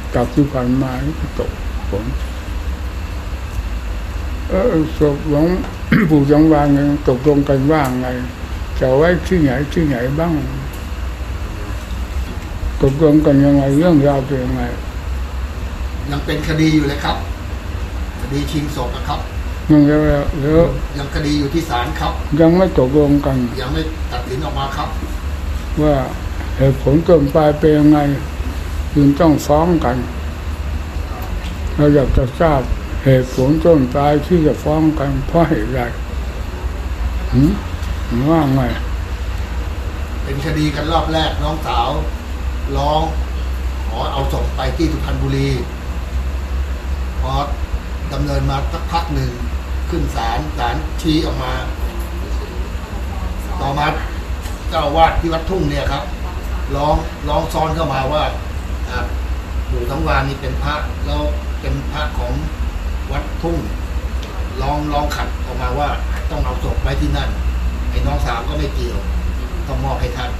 กับที่ผ่านมาตกฝนศพหลวงปู่จังหวะเนี่ยตกลงกันว่าไงจะไว้ที่ไหนบ้างตกลงกันยังไงเรื่องราวเป็นยังไงยังเป็นคดีอยู่เลยครับคดีชิงศพนะครับยังคดีอยู่ที่ศาลครับยังไม่ตกลงกันยังไม่ตัดสินออกมาครับว่าเหตุผลต้นปลายเป็นยังไงจึงต้องฟ้องกันเราอยากจะทราบเหตุผลต้นปลายที่จะฟ้องกันเพราะเหตุใดว่าไงเป็นคดีกันรอบแรกน้องสาวร้องขอเอาศพไปที่สุพรรณบุรีพอดำเนินมาสักพักหนึ่งขึ้นศาลชี้ออกมาต่อมาเจ้าอาวาสที่วัดทุ่งเนี่ยครับร้องซ้อนเข้ามาว่าปู่ทั้งวานนี่เป็นพระแล้วเป็นพระของวัดทุ่งร้องขัดออกมาว่าต้องเอาศพไว้ที่นั่นไอ้น้องสาวก็ไม่เกี่ยวต้องมอบให้ท่าน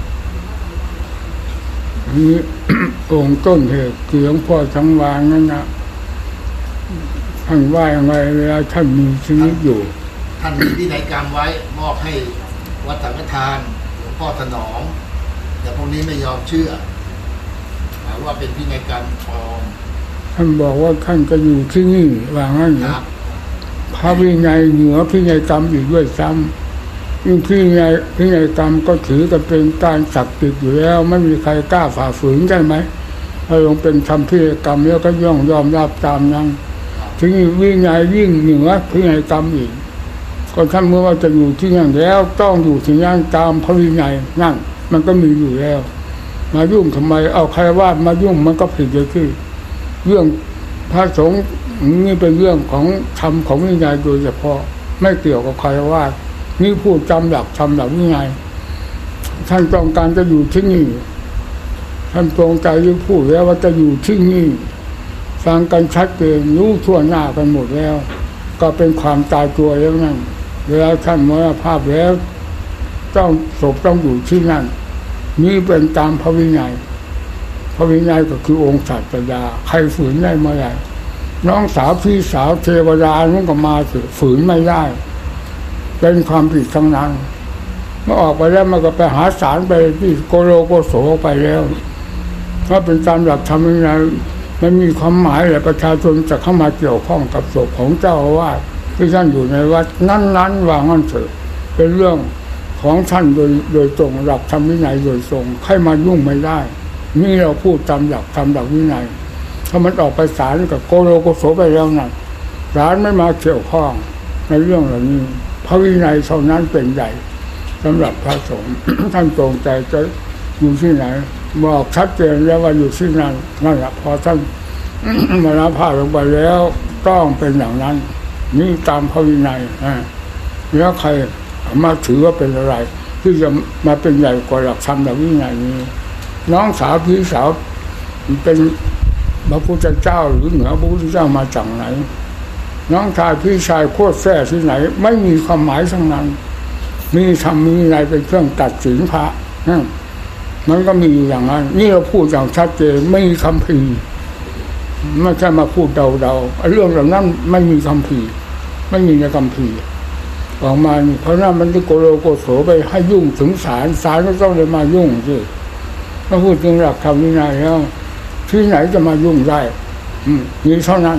นี่องค์ต้นเหตุคือหลวงพ่อทั้งวานนั่นนะท่านว่าอย่างไรเวลาท่านมีชีวิตอยู่ท่านมีพินัยกรรมไว้มอบให้วัดสังฆทานหลวงพ่อถนอมแต่พวกนี้ไม่ยอมเชื่อหาว่าเป็นพินัยกรรมปลอมท่านบอกว่าท่านก็อยู่ที่นี่ว่างั้นนะพระวินัยเหนือพินัยกรรมอยู่ด้วยซ้ำยิ่งพินัยกรรมก็ถือกันเป็นการศักดิ์สิทธิ์อยู่แล้วไม่มีใครกล้าฝ่าฝืนใช่ไหมถ้าลงเป็นทำพินัยกรรมแล้วก็ย่อมยอมรับตามนั้นถึงวินัยยิ่งเหนือพินัยกรรมอีกก็ท่านเมื่อว่าจะอยู่ที่นั่นแล้วต้องอยู่ที่นั่นตามพระวินัยนั่นมันก็มีอยู่แล้วมายุ่งทำไมเอาใครว่ามายุ่งมันก็ผิดเลยที่เรื่องพระสงฆ์นี่เป็นเรื่องของธรรมของวินัยโดยเฉพาะไม่เกี่ยวกับใครว่านี่พูดจำหลักธรรมหลักวินัยท่านต้องการจะอยู่ที่นี่ท่านตรงใจที่พูดแล้วว่าจะอยู่ที่นี่ฟังกันชัดเจนรู้ทั่วหน้ากันหมดแล้วก็เป็นความตายตัวแล้วนั่นเวลาท่านมรณภาพแล้วต้องศพต้องอยู่ที่นั่นนี่เป็นตามพระวินัยพระวินัยก็คือองค์ศาสดาใครฝืนได้เมื่อไหร่น้องสาวพี่สาวเทวดานั่นก็มาฝืนไม่ได้เป็นความผิดทั้งนั้นเมื่อออกไปแล้วมันก็ไปหาศาลไปที่โกโลโกโสไปแล้วถ้าเป็นตามหลักธรรมวินัยมันมีความหมายแหละประชาชนจะเข้ามาเกี่ยวข้องกับศพของเจ้าอาวาสที่ท่านอยู่ในวัดนั้นๆว่างั้นเถอะเป็นเรื่องของท่านโดยตรงหลักธรรมวินัยโดยตรงใครมายุ่งไม่ได้นี่เราพูดตามหลักธรรมหลักวินัยถ้ามันออกไปศาลกับโกโลโกโสไปแล้วนั่นศาลไม่มาเกี่ยวข้องในเรื่องเหล่านี้พระวินัยเท่านั้นเป็นใหญ่สำหรับพระสงฆ์ท่านตรงใจจะอยู่ที่ไหนบอกชัดเจนแล้วว่าอยู่ที่นั่นนั่นแหละพอท่านมรณภาพลงไปแล้วต้องเป็นอย่างนั้นนี่ตามพระวินัยแล้วใครมาถือว่าเป็นอะไรที่จะมาเป็นใหญ่กว่าหลักธรรมหลักวินัยนี้น้องสาวพี่สาวเป็นพระพุทธเจ้าหรือเหนือพระพุทธเจ้ามาจากไหนน้องชายพี่ชายโคตรแท้ที่ไหนไม่มีความหมายทั้งนั้นมีธรรมมีอะไรเป็นเครื่องตัดสินพระมันก็มีอยู่อย่างนั้นนี่เราพูดอย่างชัดเจนไม่มีคำพีไม่ใช่มาพูดเดาๆเรื่องเหล่านั้นไม่มีคำพีไม่มีในคำพีออกมาเพราะนั้นมันจะโกโลโกโสไปให้ยุ่งถึงศาลก็ต้องเลยมายุ่งสิมาพูดถึงหลักธรรมวินัยแล้วที่ไหนจะมายุ่งได้นี่เท่านั้น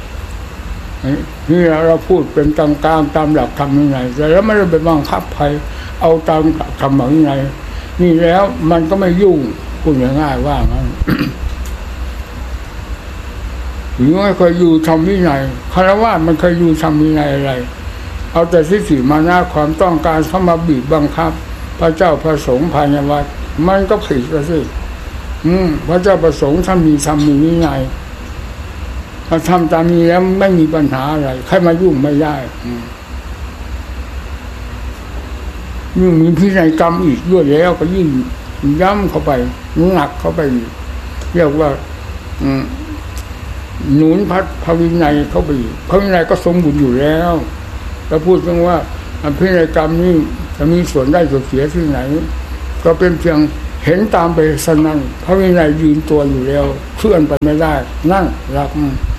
นี่เราพูดเป็นกลางๆตามหลักธรรมวินัยแต่แล้วไม่ได้ไปบังคับใครเอาตามหลักธรรมวินัยนี่แล้วมันก็ไม่ยุ่งพูดง่ายๆว่างั้นหรือไม่เคยอยู่ธรรมวินัยคารวะมันเคยอยู่ธรรมวินัยอะไรเอาแต่ทิฏฐิมานะความต้องการเข้ามาบีบบังคับพระเจ้าพระสงฆ์ภายในวัดมันก็ผิดแล้วสิพระเจ้าประสงค์ท่านมีธรรมมีวินัยถ้าทำตามนี้แล้วไม่มีปัญหาอะไรใครมายุ่งไม่ได้ยิ่งมีพินัยกรรมอีกด้วยแล้วก็ยิ่งย้ำเข้าไปหนักเข้าไปเรียกว่าหนุนพระวินัยเข้าไปพระวินัยก็สมบูรณ์อยู่แล้วถ้าพูดถึงว่าพินัยกรรมนี้จะมีส่วนได้ส่วนเสียที่ไหนก็เป็นเพียงเห็นตามไปสนั่นพระวินัยยืนตัวอยู่แล้วเคลื่อนไปไม่ได้นั่นหลัก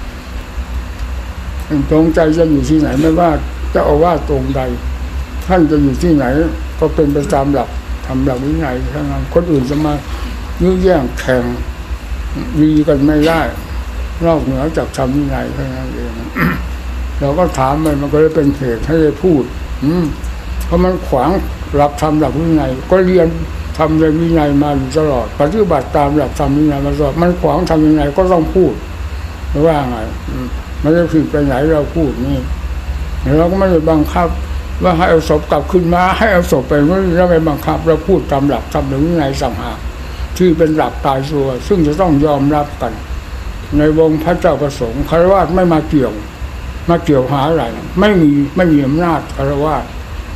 ตรงใจจะอยู่ที่ไหนไม่ว่าจะเอาว่าตรงใดท่านจะอยู่ที่ไหนก็เป็นไปตามหลักทำหลักวินัยทั้งนั้นคนอื่นจะมายื้อแย่งแข่งดีกันไม่ได้นอกเหนือจากทำวินัยเท่านั้นเองเราก็ถามมันก็เลยเป็นเหตุให้ได้พูดเพราะมันขวางหลักธรรมหลักวินัยก็เรียนทำในวินัยมาอยู่ตลอดปฏิบัติตามหลักธรรมวินัยมาตลอดมันขวางทำวินัยก็ต้องพูดว่าไงไม่ได้ผิดไปไหนเราพูดนี่เราก็ไม่ได้บังคับว่าให้เอาศพกลับขึ้นมาให้เอาศพไปไม่ได้ไปบังคับเราพูดตามหลักธรรมหรือวินัยสั่งหาที่เป็นหลักตายตัวซึ่งจะต้องยอมรับกันในวงพระเจ้าประสงค์คฤหัสถ์ไม่มาเกี่ยวหาอะไรไม่มีอำนาจคฤหัสถ์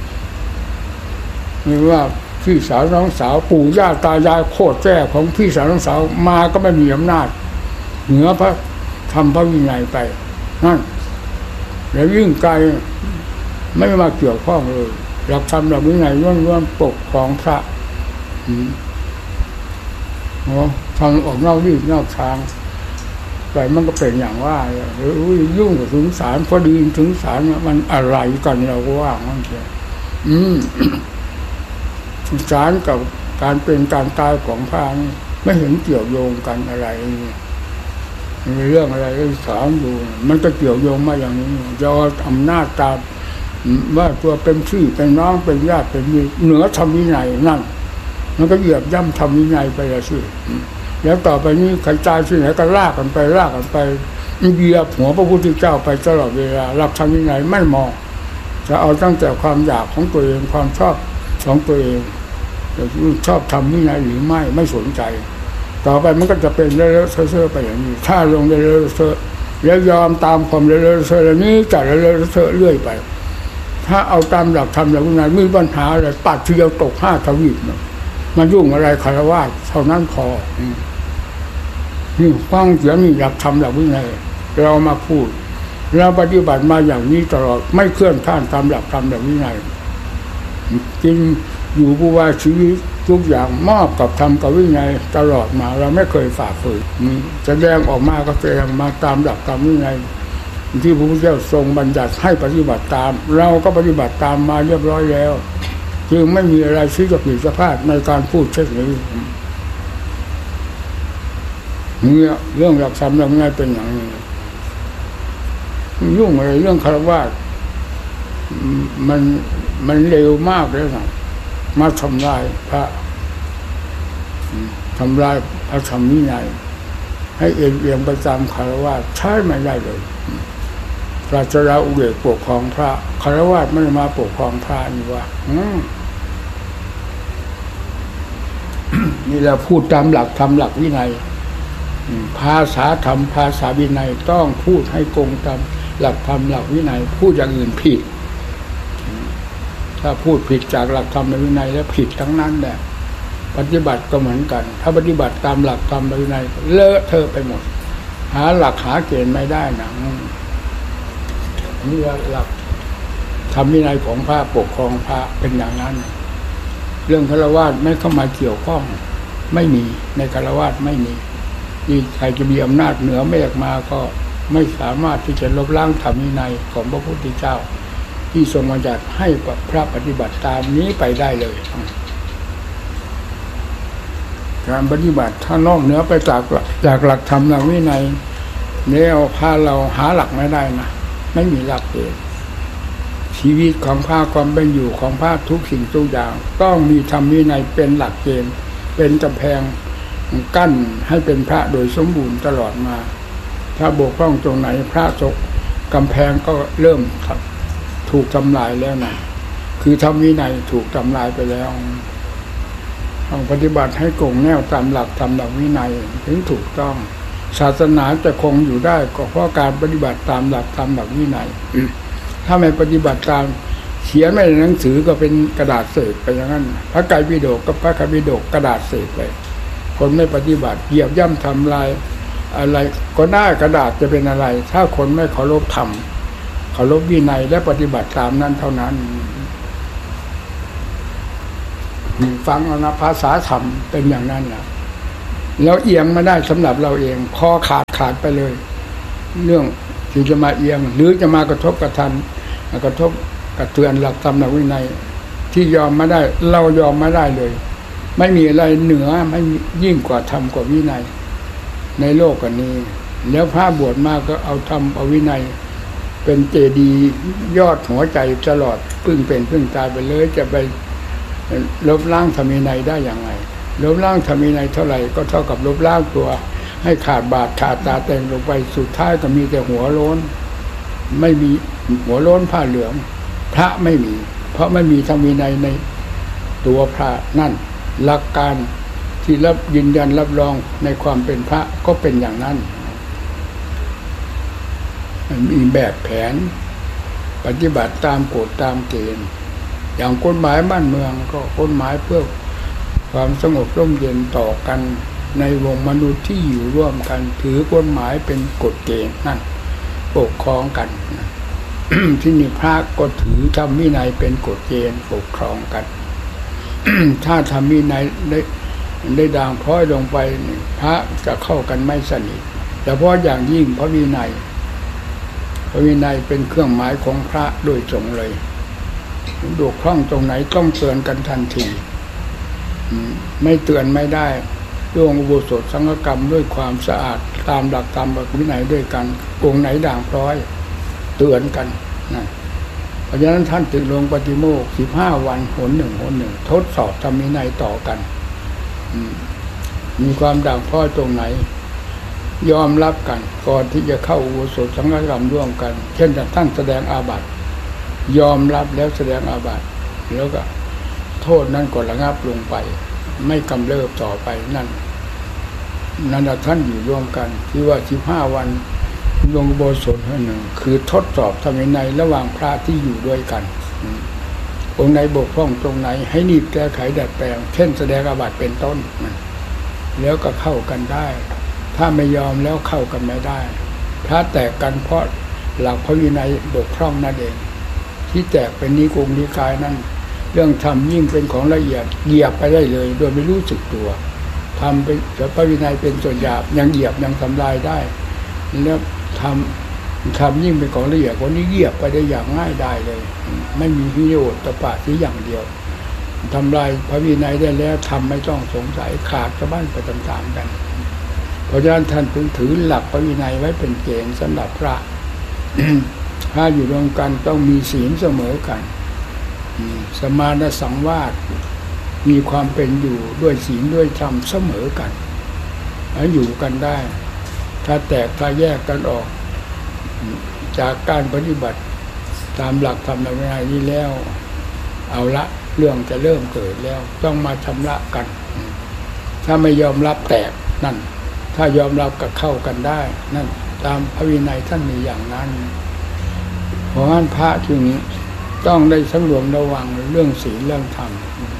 นี่ว่าพี่สาวน้องสาวปู่ย่าตายายโคตรแก่ของพี่สาวน้องสาวมาก็ไม่มีอำนาจเหนือพระธรรมพระวินัยไปนั่นแล้วยิ่งไกลไม่มาเกี่ยวข้องเลยหลักธรรมหลักวินัยล้วนๆปกครองพระทางออกนอกรีดนอกทางไปมันก็เป็นอย่างว่ายุ่งกับถึงศาลพอดีถึงศาลมันอะไรกันเราก็ว่ามันเถอะศาลกับการเป็นการตายของพระไม่เห็นเกี่ยวโยงกันอะไรมีเรื่องอะไรก็สอนดูมันก็เกี่ยวโยงมาอย่างนี้จะเอาอำนาจตามว่าตัวเป็นชื่อเป็นน้องเป็นญาติเป็นเหนือธรรมวินัยนั่นมันก็เหยียบย่ำธรรมวินัยไปละสิแล้วต่อไปนี้ใครตายที่ไหนก็ลากกันไปเหยียบหัวพระพุทธเจ้าไปตลอดเวลารับธรรมวินัยไม่มองจะเอาตั้งแต่ความอยากของตัวเองความชอบของตัวเองชอบธรรมวินัยหรือไม่สนใจต่อไปมันก็จะเป็นเลอะเทอะไปอย่างนี้ถ้าลงเลอะเทอะแล้วยอมตามความเลอะเทอะนี้จะเลอะเทอะเรื่อยไปถ้าเอาตามหลักธรรมหลักวินัยมีปัญหาอะไรปัดทีเดียวตก5 ทวีปมันยุ่งอะไรคฤหัสถ์เท่านั้นพอนี่ฟังเสียมีหลักธรรมหลักวินัยเรามาพูดเราปฏิบัติมาอย่างนี้ตลอดไม่เคลื่อนท่านตามหลักธรรมหลักวินัยกินอยู่ผู้ว่าชีวิตทุกอย่างมอบกับธรรมกับวินัยตลอดมาเราไม่เคยฝ่าฝืนแสดงออกมาก็แสดงมาตามหลักธรรมวินัยที่พระพุทธเจ้าทรงบัญญัติให้ปฏิบัติตามเราก็ปฏิบัติตามมาเรียบร้อยแล้วจึงไม่มีอะไรที่จะผิดพลาดในการพูดเช่นนี้เนี่ยเรื่องหลักธรรมหลักวินัยเป็นอย่างนี้ยุ่งอะไรเรื่องคฤหัสถ์มันเร็วมากเลยนะมาทำลายพระธรรมวินัยให้เอียงไปตามคฤหัสถ์ใช้ไม่ได้เลยพระเจ้าอุเบกปกครองพระคฤหัสถ์ไม่มาปกครองพระนี่ว่านี่เราพูดตามหลักธรรมหลักวินัยภาษาธรรมภาษาวินัยต้องพูดให้ตรงตามหลักธรรมหลักวินัยพูดอย่างอื่นผิดถ้าพูดผิดจากหลักธรรมวินัยแล้วผิดทั้งนั้นแหละปฏิบัติก็เหมือนกันถ้าปฏิบัติตามหลักธรรมวินัยเลอะเทอะไปหมดหาหลักหาเกณฑ์ไม่ได้นะนี่หลักธรรมวินัยของพระปกครองพระเป็นอย่างนั้นเรื่องฆราวาสไม่เข้ามาเกี่ยวข้องไม่มีในฆราวาสไม่มีนี่ใครจะมีอำนาจเหนือเมฆมาก็ไม่สามารถที่จะลบล้างธรรมวินัยของพระพุทธเจ้าที่ทรงบัญญัติให้พระปฏิบัติตามนี้ไปได้เลยการปฏิบัติถ้านอกเหนือไปจากหลักธรรมหลักวินัยเนี่ยพาเราหาหลักไม่ได้นะไม่มีหลักเองชีวิตของพระความเป็นอยู่ของพระทุกสิ่งทุกอย่างต้องมีธรรมวินัยเป็นหลักเกณฑ์เป็นกำแพงกั้นให้เป็นพระโดยสมบูรณ์ตลอดมาถ้าบกพร่องตรงไหนพระตกกำแพงก็เริ่มถูกทำลายแล้วนะคือธรรมวินัยถูกทำลายไปแล้วต้องปฏิบัติให้คงแนวตามหลักธรรมหลักวินัยถึงถูกต้องศาสนาจะคงอยู่ได้ก็เพราะการปฏิบัติตามหลักธรรมหลักวินัยถ้าไม่ปฏิบัติตามเขียนไม่ในหนังสือก็เป็นกระดาษเศษไปอย่างนั้นพระไตรปิฎกกับพระคัมภีร์กระดาษเศษไปคนไม่ปฏิบัติเหยียบย่ำทำลายอะไรก็ได้กระดาษจะเป็นอะไรถ้าคนไม่เคารพธรรมเคารพวินัยและปฏิบัติตามนั้นเท่านั้นฟังเอานะภาษาธรรมเป็นอย่างนั้นนะแล้วเอียงมาได้สำหรับเราเองคอขาดไปเลยเรื่องที่จะมาเอียงหรือจะมากระทบกระทันกระทบกระเทือนหลักธรรมหลักวินัยที่ยอมมาได้เรายอมมาได้เลยไม่มีอะไรเหนือไม่ยิ่งกว่าธรรมกว่าวินัยในโลกนี้แล้วพระบวชมาก็เอาธรรมเอาวินัยเป็นเจดีย์ยอดหัวใจตลอดพึ่งเป็นพึ่งตายไปเลยจะไปลบล้างธรรมวินัยได้อย่างไรลบล้างธรรมวินัยเท่าไหร่ก็เท่ากับลบล้างตัวให้ขาดบาดขาดตาแต่งลงไปสุดท้ายก็มีแต่หัวโล้นไม่มีหัวโล้นผ้าเหลืองพระไม่มีเพราะไม่มีธรรมวินัยในตัวพระนั่นหลักการที่รับยืนยันรับรองในความเป็นพระก็เป็นอย่างนั้นมีแบบแผนปฏิบัติตามกฎตามเกณฑ์อย่างกฎหมายบ้านเมืองก็กฎหมายเพื่อความสงบร่มเย็นต่อกันในวงมนุษย์ที่อยู่ร่วมกันถือกฎหมายเป็นกฎเกณฑ์นั่นปกครองกัน ที่นี่พระก็ถือธรรมวินัยเป็นกฎเกณฑ์ปกครองกัน ถ้าธรรมวินัยได้ด่างพร้อยลงไปพระจะเข้ากันไม่สนิทแต่เพราะอย่างยิ่งพระวินัยเป็นเครื่องหมายของพระโดยตรงเลยดูคล่องตรงไหนต้องเตือนกันทันทีไม่เตือนไม่ได้ร่วงอุโบสถสังฆกรรมด้วยความสะอาดตามหลักธรรมวินัยด้วยกันองค์ไหนด่างพร้อยเตือนกันนะเพราะฉะนั้นท่านจึงลงปฏิโมกข์15 วันหนหนึ่งทดสอบธรรมวินัยต่อกันมีความด่างพร้อยตรงไหนยอมรับกันก่อนที่จะเข้าอุโบสถสังฆกรรมร่วมกันเช่นท่านแสดงอาบัติยอมรับแล้วแสดงอาบัติแล้วก็โทษนั้นก็ระงับลงไปไม่กำเริบต่อไปนั่นท่านอยู่ร่วมกันที่ว่า15 วันลงอุโบสถหนึ่งคือทดสอบธรรมวินัยระหว่างพระที่อยู่ด้วยกันองค์ไหนบกพร่องตรงไหนให้รีบแก้ไขดัดแปลงเช่นแสดงอาบัติเป็นต้นแล้วก็เข้ากันได้ถ้าไม่ยอมแล้วเข้ากันไม่ได้พระแตกกันเพราะหลักพระวินัยบกพร่องนั่นเองที่แตกเป็นนิกงนิกายนั่นเรื่องธรรมยิ่งเป็นของละเอียดเหยียบไปได้เลยโดยไม่รู้สึกตัวทำเป็นพระวินัยเป็นส่วนหยาบยังเหยียบยังทำลายได้แล้วทำยิ่งเป็นของละเอียดคนนี้เหยียบไปได้อย่างง่ายได้เลยไม่มีพิโยชน์ตปะที่อย่างเดียวทำลายพระวินัยได้แล้วทำไม่ต้องสงสัยขาดกระบ้านไปตามๆกันเพราะฉะนั้นท่านพึงถือหลักพระวินัยไว้เป็นเกณฑ์สำหรับพระ ถ้าอยู่รวมกันต้องมีศีลเสมอกันสมาธิสังวาสมีความเป็นอยู่ด้วยศีลด้วยธรรมเสมอกันอยู่กันได้ถ้าแตกถ้าแยกกันออกจากการปฏิบัติตามหลักธรรมในวินัยนี้แล้วเอาละเรื่องจะเริ่มเกิดแล้วต้องมาชำระกันถ้าไม่ยอมรับแตกนั่นถ้ายอมรับก็เข้ากันได้นั่นตามพระวินัยท่านมีอย่างนั้นเพราะงั้นพระจึงต้องได้สำรวมระวังเรื่องศีลเรื่องธรรม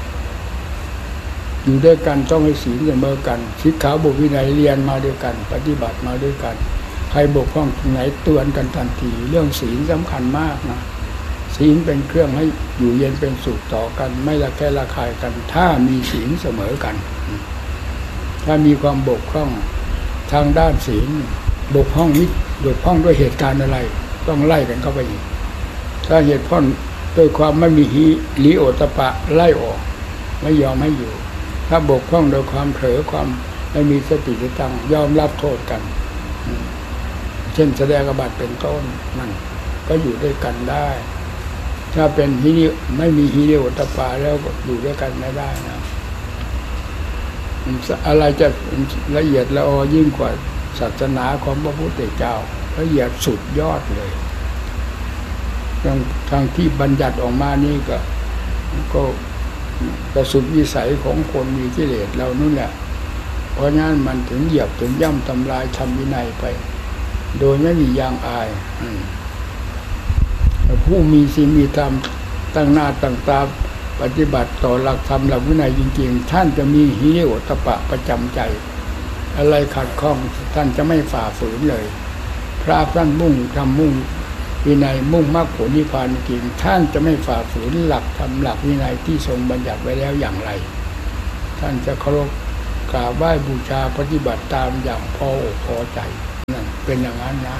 อยู่ด้วยกันต้องให้ศีลเสมอกันศิกขาบทวินัยเรียนมาด้วยกันปฏิบัติมาด้วยกันใครบกพร่องตรงไหนเตือนกันทันทีเรื่องศีลสำคัญมากนะศีลเป็นเครื่องให้อยู่เย็นเป็นสุขต่อกันไม่ละแคะระคายกันถ้ามีศีลเสมอกันถ้ามีความบกพร่องทางด้านศีลบกพร่องด้วยเหตุการณ์อะไรต้องไล่กันเข้าไปอีกถ้าเหตุพ้องด้วยความไม่มีหิโอตปะไล่ออกไม่ยอมให้อยู่ถ้าบกพร่องโดยความเผลอความไม่มีสติสตังยอมรับโทษกันเช่นแสดงอาบัติเป็นต้นนั่นก็อยู่ด้วยกันได้ถ้าเป็นไม่มีหิริโอตปะแล้วอยู่ด้วยกันไม่ได้นะอะไรจะละเอียดละออยิ่งกว่าศาสนาของพระพุทธเจ้าละเอียดสุดยอดเลยทางที่บัญญัติออกมานี่ก็กระสุดวิสัยของคนมีกิเลสเรานั่นแหละเพราะงั้นมันถึงเหยียบถึงย่ำทำลายธรรมวินัยไปโดยไม่มียางอายผู้มีศีลมีธรรมตั้งหน้าตั้งตาปฏิบัติต่อหลักธรรมหลักวินัยจริงๆท่านจะมีหิริโอตปะประจำใจอะไรขัดข้องท่านจะไม่ฝ่าฝืนเลยพระท่านมุ่งวินัยมุ่งมรรคผลนิพพานจริงท่านจะไม่ฝ่าฝืนหลักธรรมหลักวินัยที่ทรงบัญญัติไว้แล้วอย่างไรท่านจะเคารพกราบไหว้บูชาปฏิบัติตามอย่างพออกพอใจนั่นเป็นอย่างนั้นนะ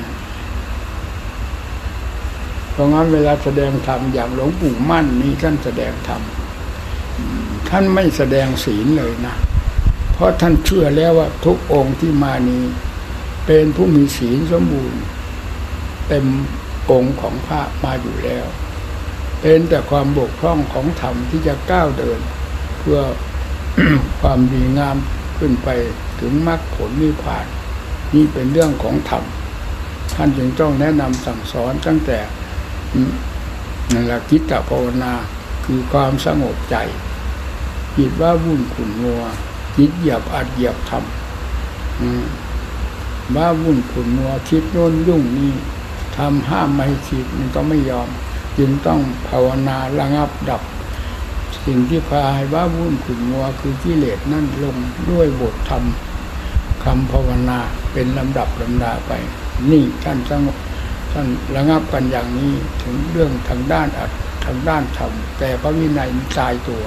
เพราะงั้นเวลาแสดงธรรมอย่างหลวงปู่มั่นนี้ท่านแสดงธรรมท่านไม่แสดงศีลเลยนะเพราะท่านเชื่อแล้วว่าทุกองค์ที่มานี้เป็นผู้มีศีลสมบูรณ์เต็มองค์ของพระมาอยู่แล้วเป็นแต่ความบกพร่องของธรรมที่จะก้าวเดินเพื่อ ความดีงามขึ้นไปถึงมรรคผลนิพพานนี่เป็นเรื่องของธรรมท่านจึงต้องแนะนำสั่งสอนตั้งแต่นั่นแหละจิตภาวนาคือความสงบใจจิตว่าวุ่นขุ่นมัวจิตเหยียบอัดเหยียบทำว่าวุ่นขุ่นมัวคิดโน้นยุ่งนี่ทำห้ามไม่คิดมันก็ไม่ยอมจึงต้องภาวนาระงับดับสิ่งที่พาให้ว่าวุ่นขุ่นมัวคือกิเลสนั่นลงด้วยบทธรรมคำภาวนาเป็นลำดับลำดาไปนี่ท่านสงบท่านระงับกันอย่างนี้ถึงเรื่องทางด้านอัดทางด้านธรรมแต่พระวินัยมันตายตัว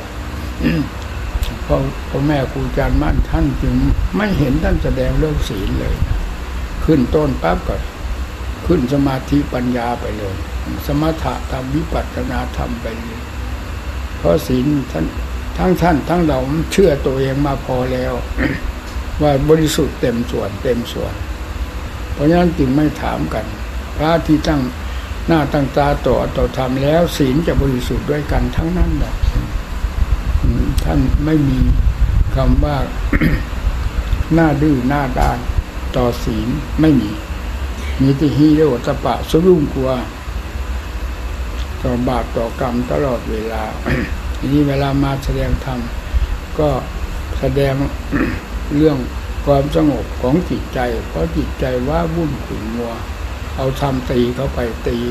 พ่อแม่ครูอาจารย์มั่นท่านจึงไม่เห็นท่านแสดงเรื่องศีลเลยขึ้นต้นปั๊บก็ขึ้นสมาธิปัญญาไปเลยสมถะธรรมวิปัสสนาธรรมไปเลยเพราะศีลท่านทั้งเราเชื่อตัวเองมาพอแล้ว ว่าบริสุทธิ์เต็มส่วนเพราะฉะนั้นจึงไม่ถามกันพระที่ตั้งหน้าตั้งตาต่อธรรมแล้วศีลจะบริสุทธิ์ด้วยกันทั้งนั้นแหละท่านไม่มีคำว่า หน้าดื้อหน้าด้านต่อศีลไม่มีที่ฮีโร่ตะปะสรุ่งกลัวต่อบาปต่อกรรมตลอดเวลา ทีนี้เวลามาแสดงธรรมก็แสดง เรื่องความสงบของจิตใจเพราะจิตใจว่าวุ่นขุ่นมัวเอาธรรมตีเข้าไป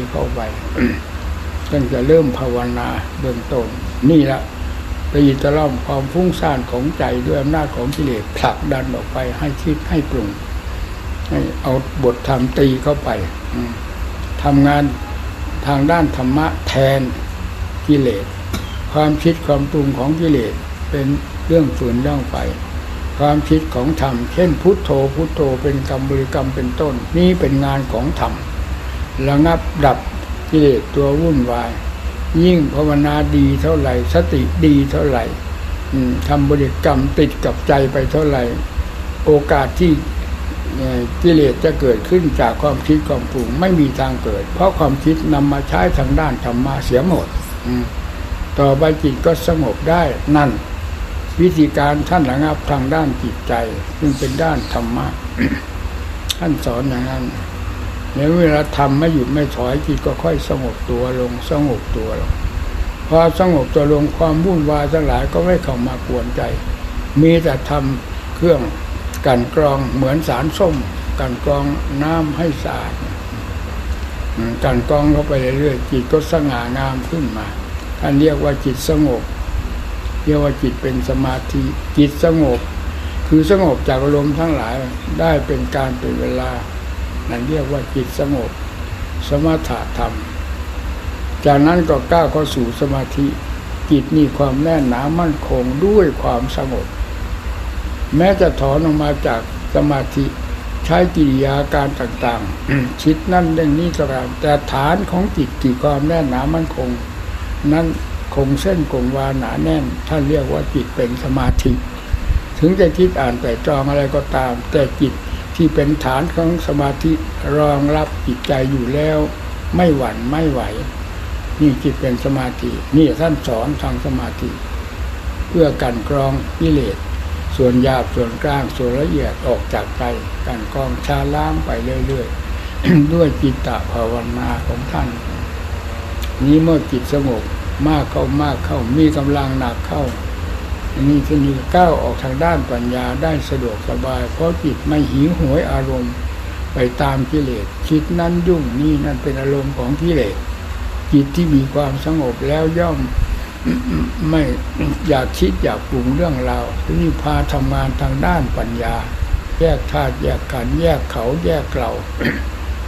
ตั้งแต่เริ่มภาวนาเบื้องต้นนี่ละตีตะล่อมความฟุ้งซ่านของใจด้วยอำนาจของกิเลสผลักดันออกไปให้คิดให้ปรุงให้เอาบทธรรมตีเข้าไปทำงานทางด้านธรรมะแทนกิเลสความคิดความปรุงของกิเลสเป็นเรื่องฝืนเรื่องไฟความคิดของธรรมเช่นพุทโธเป็นกรรมบริกรรมเป็นต้นนี่เป็นงานของธรรมระงับดับกิเลสตัววุ่นวายยิ่งภาวนาดีเท่าไหร่สติดีเท่าไหร่ทำบริกรรมติดกับใจไปเท่าไหร่โอกาสที่กิเลสจะเกิดขึ้นจากความคิดความปรุงไม่มีทางเกิดเพราะความคิดนำมาใช้ทางด้านธรรมะเสียหมดต่อไปจิตก็สงบได้นั่นวิธีการท่านระงับทางด้านจิตใจซึ่งเป็นด้านธรรมะ ท่านสอนอย่างนั้นแล้วเวลาทำไม่หยุดไม่ถอยจิตก็ค่อยสงบตัวลงพอสงบตัวลงความวุ่นวายทั้งหลายก็ไม่เข้ามากวนใจมีแต่ทำเครื่องกันกรองเหมือนสารส้มกันกรองน้ำให้สะอาดกันกรองเข้าไปเรื่อยๆจิตก็สง่างามขึ้นมาท่านเรียกว่าจิตสงบเรียกว่าจิตเป็นสมาธิจิตสงบคือสงบจากอารมณ์ทั้งหลายได้เป็นการเป็นเวลานั่นเรียกว่าจิตสงบสมถะธรรมจากนั้นก็ก้าวเข้าสู่สมาธิจิตมีความแน่นหนามั่นคงด้วยความสงบแม้จะถอนออกมาจากสมาธิใช้กิริยาการต่างๆชิดนั่นเรื่องนี้ก็ตามแต่ฐานของจิตที่ความแน่นหนามั่นคงนั้นคงเส้นคงวาหนาแน่นท่านเรียกว่าจิตเป็นสมาธิถึงจะคิดอ่านแต่จองอะไรก็ตามแต่จิตที่เป็นฐานของสมาธิรองรับจิตใจอยู่แล้วไม่หวั่นไม่ไหวนี่จิตเป็นสมาธินี่ท่านสอนทางสมาธิเพื่อกันกรองกิเลสส่วนหยาบส่วนกลางส่วนละเอียดออกจากใจกันกรองชาล้างไปเรื่อยๆ ด้วยจิตตภาวนาของท่านนี้เมื่อจิตสงบมากเข้ามีกำลังหนักเข้านี่จะมีก้าวออกทางด้านปัญญาได้สะดวกสบายเพราะจิตไม่หิวโหยอารมณ์ไปตามกิเลสคิดนั้นยุ่งนี่นั่นเป็นอารมณ์ของกิเลสจิตที่มีความสงบแล้วย่อมไม่อยากคิดอยากปรุงเรื่องราวที่พาทำงานทางด้านปัญญาแยกธาตุแยกขันธ์แยกเขาแยกเรา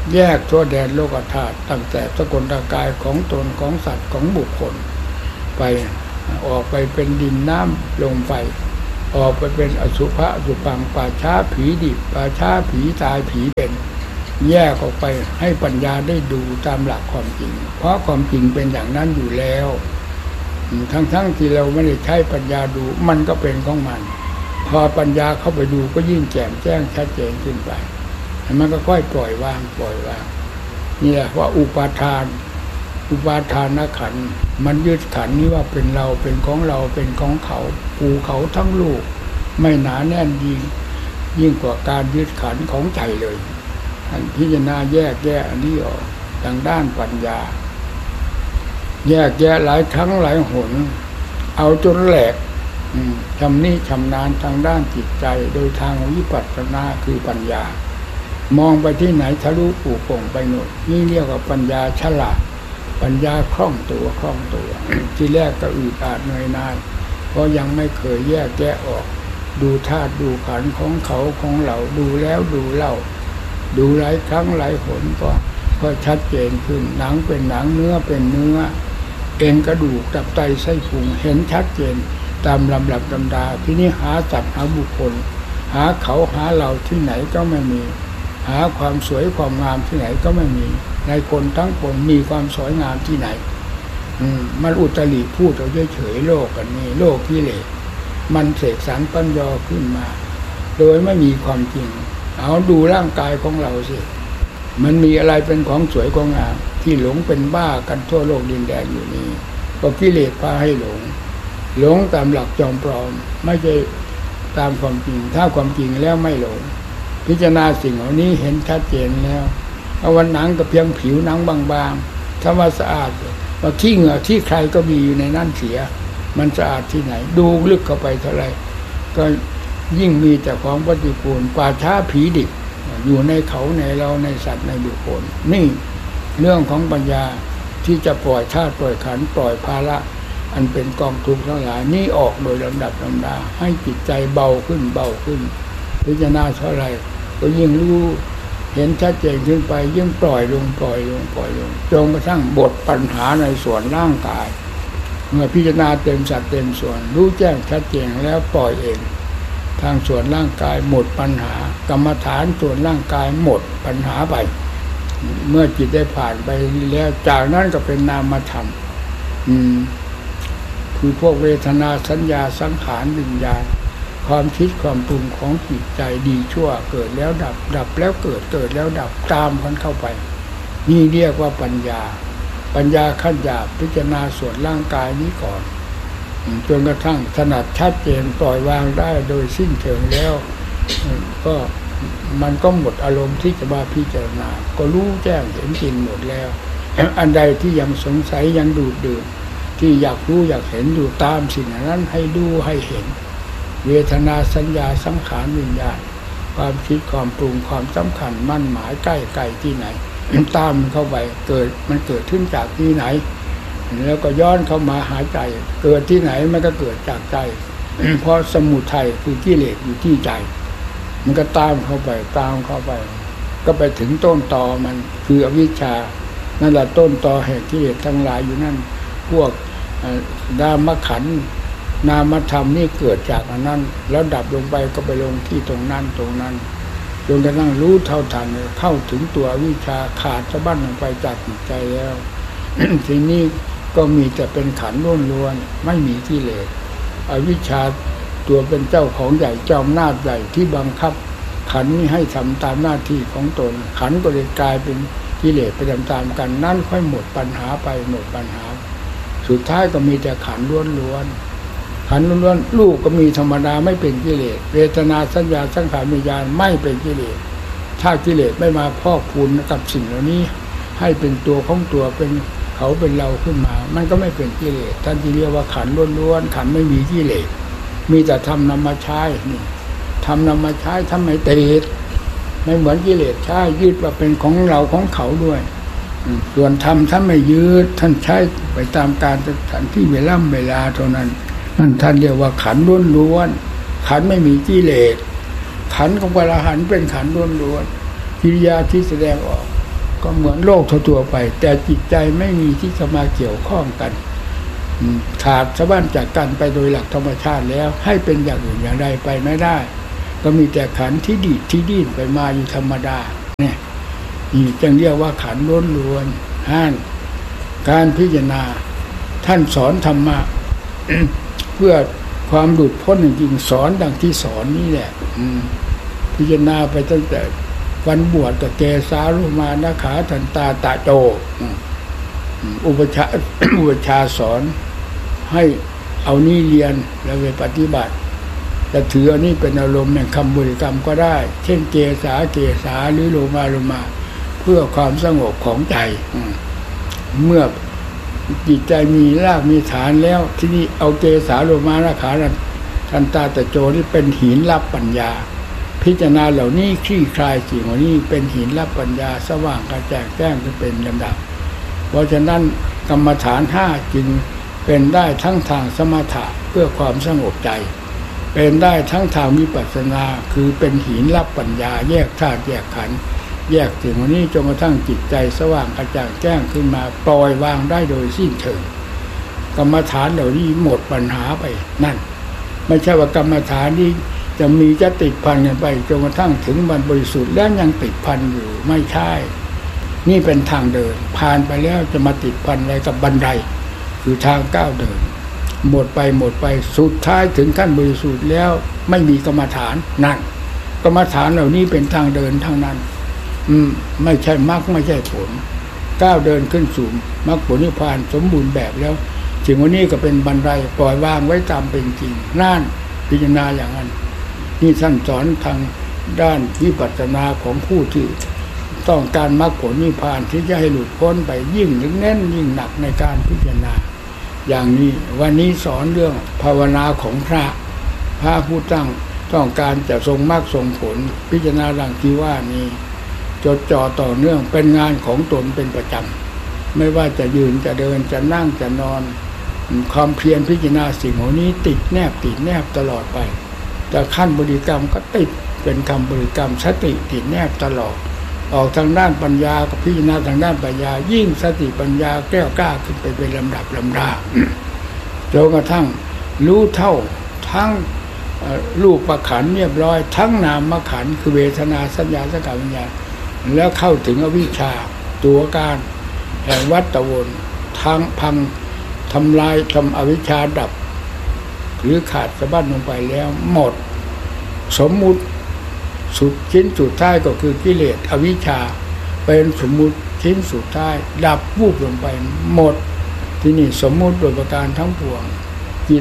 แยกทั่วแดนโลกธาตุตั้งแต่สกลร่างกายของตนของสัตว์ของบุคคลไปออกไปเป็นดินน้ำลมไฟออกไปเป็นอสุภะอสุภังป่าช้าผีดิบป่าช้าผีตายผีเป็นแยกออกไปให้ปัญญาได้ดูตามหลักความจริงเพราะความจริงเป็นอย่างนั้นอยู่แล้วทั้งที่เราไม่ได้ใช้ปัญญาดูมันก็เป็นของมันพอปัญญาเข้าไปดูก็ยิ่งแจ่มแจ้งชัดเจนขึ้นไปมันก็ค่อยปล่อยวางนี่แหละว่าอุปาทานขันธ์มันยึดขันธ์นี้ว่าเป็นเราเป็นของเราเป็นของเขาภูเขาทั้งลูกไม่หนาแน่นยิ่งกว่าการยึดขันธ์ของใจเลยอันพิจารณาแยกแยะอันนี้ออกทางด้านปัญญาแยกแยะหลายครั้งหลายหนเอาจนแหลกชำนาญทางด้านจิตใจโดยทางวิปัสสนาคือปัญญามองไปที่ไหนทะลุปูโป่งไปหมดนี่เรียกว่าปัญญาฉลาดปัญญาคล่องตัวที่แรกก็อึดอัดเหนื่อยหน่ายเพราะยังไม่เคยแยกแยะออกดูธาตุดูขันธ์ของเขาของเราดูแล้วดูเล่าดูหลายครั้งหลายหนก็ชัดเจนขึ้นหนังเป็นหนังเนื้อเป็นเนื้อเอ็นกระดูกตับไตไส้พุงเห็นชัดเจนตามลำดับลำดาที่นี้หาสัตว์หาบุคคลหาเขาหาเราที่ไหนก็ไม่มีหาความสวยความงามที่ไหนก็ไม่มีในคนทั้งคนมีความสวยงามที่ไหนมันอุตริพูดเอาเฉยๆโลกกันนี้โลกกิเลสมันเสกสรรปัญญาขึ้นมาโดยไม่มีความจริงเอาดูร่างกายของเราสิมันมีอะไรเป็นของสวยของงามที่หลงเป็นบ้ากันทั่วโลกดินแดนอยู่นี้ก็กิเลสพาให้หลงตามหลักจอมปลอมไม่ใช่ตามความจริงถ้าความจริงแล้วไม่หลงพิจารณาสิ่งเหล่านี้เห็นชัดเจนแล้วเอาวันหนังก็เพียงผิวหนังบางๆถ้าว่าสะอาดว่าที่เหงื่อที่ใครก็มีอยู่ในนั่นเสียมันสะอาดที่ไหนดูลึกเข้าไปเท่าไรก็ยิ่งมีแต่ของปฏิกูลป่าช้าผีดิบอยู่ในเขาในเราในสัตว์ในบุคคลนี่เรื่องของปัญญาที่จะปล่อยธาตุปล่อยขันธ์ปล่อยภาระอันเป็นกองทุกข์ทั้งหลายนี่ออกโดยลำดับลำดาให้จิตใจเบาขึ้นพิจารณาเท่าไรก็ยิ่งรู้เห็นชัดเจนขึ้นไปยิ่งปล่อยลงจนกระทั่งบทปัญหาในส่วนร่างกายเมื่อพิจารณาเต็มสัดเต็มส่วนรู้แจ้งชัดเจนแล้วปล่อยเองทางส่วนร่างกายหมดปัญหากรรมฐานส่วนร่างกายหมดปัญหาไปเมื่อจิตได้ผ่านไปแล้วจากนั้นก็เป็นนามธรรมคือพวกเวทนาสัญญาสังขารวิญญาณความคิดความปรุงของจิตใจดีชั่วเกิดแล้วดับแล้วเกิดแล้วดับตามกันเข้าไปนี่เรียกว่าปัญญาขั้นหยาบพิจารณาส่วนร่างกายนี้ก่อนจนกระทั่งถนัดชัดเจนปล่อยวางได้โดยสิ้นเชิงแล้วก็มันก็หมดอารมณ์ที่จะมาพิจารณาก็รู้แจ้งเห็นจริงหมดแล้วอันใดที่ยังสงสัยยังดูดดื่มที่อยากรู้อยากเห็นอยู่ตามสิ่งนั้นให้ดูให้เห็นเวทนาสัญญาสังขารวิญญาณความคิดความปรุงความสำคัญมั่นหมายใกล้ที่ไหนตามเข้าไปมันเกิดขึ้นจากที่ไหนแล้วก็ย้อนเข้ามาหาใจเกิดที่ไหนมันก็เกิดจากใจเพราะสมุทัยคือกิเลสอยู่ที่ใจมันก็ตามเข้าไปก็ไปถึงต้นตอมันคืออวิชชานั่นแหละต้นตอแห่งกิเลสทั้งหลายอยู่นั่นพวกนามขันธ์นามธรรมนี่เกิดจากอันนั้นแล้วดับลงไปก็ไปลงที่ตรงนั้นจนกระทั่งรู้เท่าทันเข้าถึงตัววิชาขาดสะบั้นลงไปจากจิตใจแล้ว ทีนี้ก็มีแต่เป็นขันธ์ล้วนๆไม่มีกิเลสอวิชชาตัวเป็นเจ้าของใหญ่เจ้าอำนาจใหญ่ที่บังคับขันธ์นี้ให้ทำตามหน้าที่ของตนขันธ์ก็เลยกลายเป็นกิเลสไปตามๆกันนั่นค่อยหมดปัญหาไปสุดท้ายก็มีแต่ขันธ์ล้วนลูกก็มีธรรมดาไม่เป็นกิเลสเวทนาสัญญาสังขารวิญญาณไม่เป็นกิเลสถ้ากิเลสไม่มาพอกพูนกับสิ่งเหล่านี้ให้เป็นตัวของตัวเป็นเขาเป็นเราขึ้นมามันก็ไม่เป็นกิเลสท่านที่เรียกว่าขันธ์ล้วนขันธ์ไม่มีกิเลสมีแต่ทำนำมาใช้นี่ทำนำมาใช้ทำไม่ติดไม่เหมือนกิเลสใช้ยึดว่าเป็นของเราของเขาด้วยส่วนธรรมท่านไม่ยึดท่านใช้ไปตามการสถานที่เวลาเท่านั้นนั่นท่านเรียกว่าขันธ์ล้วนขันธ์ไม่มีกิเลสขันธ์ของพระอรหันต์เป็นขันธ์ล้วนกิริยาที่แสดงออกก็เหมือนโลกทั่วๆไปแต่จิตใจไม่มีที่จะมาเกี่ยวข้องกันขาดสะบั้นจากกันไปโดยหลักธรรมชาติแล้วให้เป็นอย่างอื่นอย่างใดไปไม่ได้ก็มีแต่ขันธ์ที่ดีดที่ดิ้นไปมาอยู่ธรรมดาเนี่ยนี่จึงเรียกว่าขันธ์ล้วนๆห้านการพิจารณาท่านสอนธรรมะ เพื่อความหลุดพ้นจริงๆสอนดังที่สอนนี่แหละพิจารณาไปตั้งแต่วันบวชกับเกสาลุมานะขาทันตาตะโจอุปชาสอนให้เอานี่เรียนแล้วไปปฏิบัติจะถืออันนี้เป็นอารมณ์แห่งคำบริกรรมก็ได้เช่นเกสาหรือโลมาเพื่อความสงบของใจเมื่อจิตใจมีรากมีฐานแล้วที่นี่เอาเกสาโลมานะขาทันตาตะโจนี่เป็นหินรับปัญญาพิจารณาเหล่านี้คลี่คลายสิ่งเหล่านี้เป็นหินรับปัญญาสว่างกระจ่างแจ้งขึ้นเป็นลำดับเพราะฉะนั้นกรรมฐาน5จึงเป็นได้ทั้งทางสมถะเพื่อความสงบใจเป็นได้ทั้งทางวิปัสสนาคือเป็นหินรับปัญญาแยกธาตุแยกขันธ์แยกสิ่งเหล่านี้จนกระทั่งจิตใจสว่างกระจ่างแจ้งขึ้นมาปล่อยวางได้โดยสิ้นเชิงกรรมฐานเหล่านี้หมดปัญหาไปนั่นไม่ใช่ว่ากรรมฐานนี้จะติดพันกันไปจนกระทั่งถึงบรรลุบริสุทธิ์แล้วยังติดพันอยู่ไม่ใช่นี่เป็นทางเดินผ่านไปแล้วจะมาติดพันอะไรกับบันไดคือทางก้าวเดินหมดไปสุดท้ายถึงขั้นบริสุทธิ์แล้วไม่มีกรรมฐานนั่นกรรมฐานเหล่านี้เป็นทางเดินทั้งนั้นไม่ใช่มรรคไม่ใช่ผลก้าวเดินขึ้นสู่มรรคผลนิพพานสมบูรณ์แบบแล้วถึงวันนี้ก็เป็นบันไดปล่อยวางไว้ตามเป็นจริงนั่นพิจารณาอย่างนั้นนี่ท่านสอนทางด้านวิปัสสนาของผู้ที่ต้องการมรรคผลนิพพานที่จะให้หลุดพ้นไปยิ่งเน้นยิ่งหนักในการพิจารณาอย่างนี้วันนี้สอนเรื่องภาวนาของพระผู้ต้องการจะทรงมรรคทรงผลพิจารณาดังที่ว่านี้จดจ่อต่อเนื่องเป็นงานของตนเป็นประจำไม่ว่าจะยืนจะเดินจะนั่งจะนอนความเพียรพิจารณาสิ่งเหล่านี้ติดแนบตลอดไปแต่ขั้นบริกรรมก็ติดเป็นคำบริกรรมสติติดแนบตลอดออกทางด้านปัญญากับพิจารณาทางด้านปัญญายิ่งสติปัญญาแก้วกล้าขึ้นไปเป็นลำดับลำดาจนกระทั่งรู้เท่าทั้งรูปขันธ์เรียบร้อยทั้งนามขันธ์คือเวทนาสัญญาสังขารวิญญาณแล้วเข้าถึงอวิชชาตัวการแห่งวัฏวนทั้งพังทำลายทำอวิชชาดับหรือขาดสะบั้นลงไปแล้วหมดสมมุติสุดชิ้นสุดท้ายก็คือกิเลสอวิชชาเป็นสมมุติชิ้นสุดท้ายดับวูบลงไปหมดที่นี่สมมุติโดยประการทั้งปวงจิต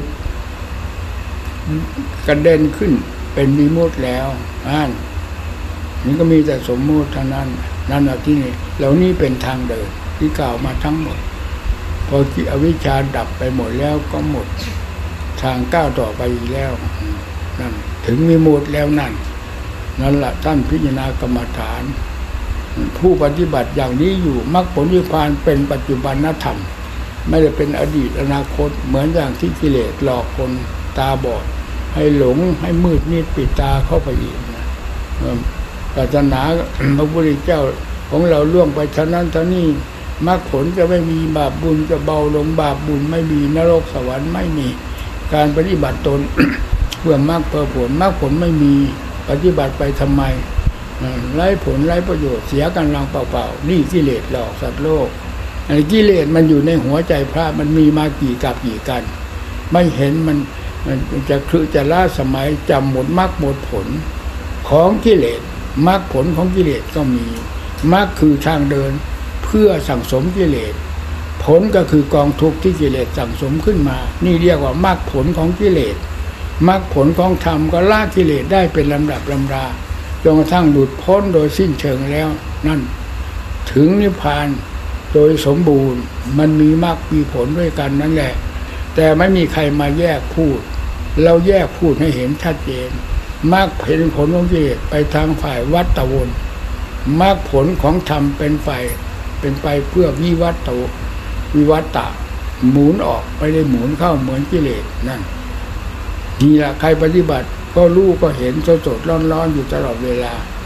กระเด็นขึ้นเป็นวิมุตติแล้วนี่ก็มีแต่สมมุติเท่านั้นนั่นแหละที่นี่เหล่านี้เป็นทางเดินที่กล่าวมาทั้งหมดพอที่อวิชชาดับไปหมดแล้วก็หมดทางก้าวต่อไปอีกแล้วนั่นถึงวิมุตติแล้วนั่นแหละท่านพิจารณากรรมฐานผู้ปฏิบัติอย่างนี้อยู่มรรคผลนิพพานเป็นปัจจุบันธรรมไม่ได้เป็นอดีตอนาคตเหมือนอย่างที่กิเลสหลอกคนตาบอดให้หลงให้มืดมิดปิดตาเข้าไปอีกศาสนาพระพุทธเจ้าของเราล่วงไปเท่านั้นเท่านี้มรรคผลจะไม่มีบาปบุญจะเบาลงบาปบุญไม่มีนรกสวรรค์ไม่มีการปฏิบัติตน เพื่อมรรคเพื่อผลมรรคผลไม่มีปฏิบัติไปทำไมไร้ผลไร้ประโยชน์เสียกันรังเปล่าๆนี่กิเลสหลอกสัตว์โลกไอ้กิเลสมันอยู่ในหัวใจพระมันมีมากี่กับกี่กันไม่เห็นมันจะคือจะล้าสมัยจำหมดมรรคหมดผลของกิเลสมรรคผลของกิเลสก็มีมรรคคือทางเดินเพื่อสั่งสมกิเลสผลก็คือกองทุกข์ที่กิเลสสั่งสมขึ้นมานี่เรียกว่ามรรคผลของกิเลสมรรคผลของธรรมก็ละกิเลสได้เป็นลำดับลำดาจนกระทั่งหลุดพ้นโดยสิ้นเชิงแล้วนั่นถึงนิพพานโดยสมบูรณ์มันมีมรรคมีผลด้วยกันนั่นแหละแต่ไม่มีใครมาแยกพูดเราแยกพูดให้เห็นชัดเจนมรรคผลของกิเลสไปทางฝ่ายวัฏวนมรรคผลของธรรมเป็นไปเพื่อวิวัตตะหมุนออกไม่ได้หมุนเข้าเหมือนกิเลสนั่นนี่แหละใครปฏิบัติก็รู้ก็เห็นสดๆร้อนๆอยู่ตลอดเวลา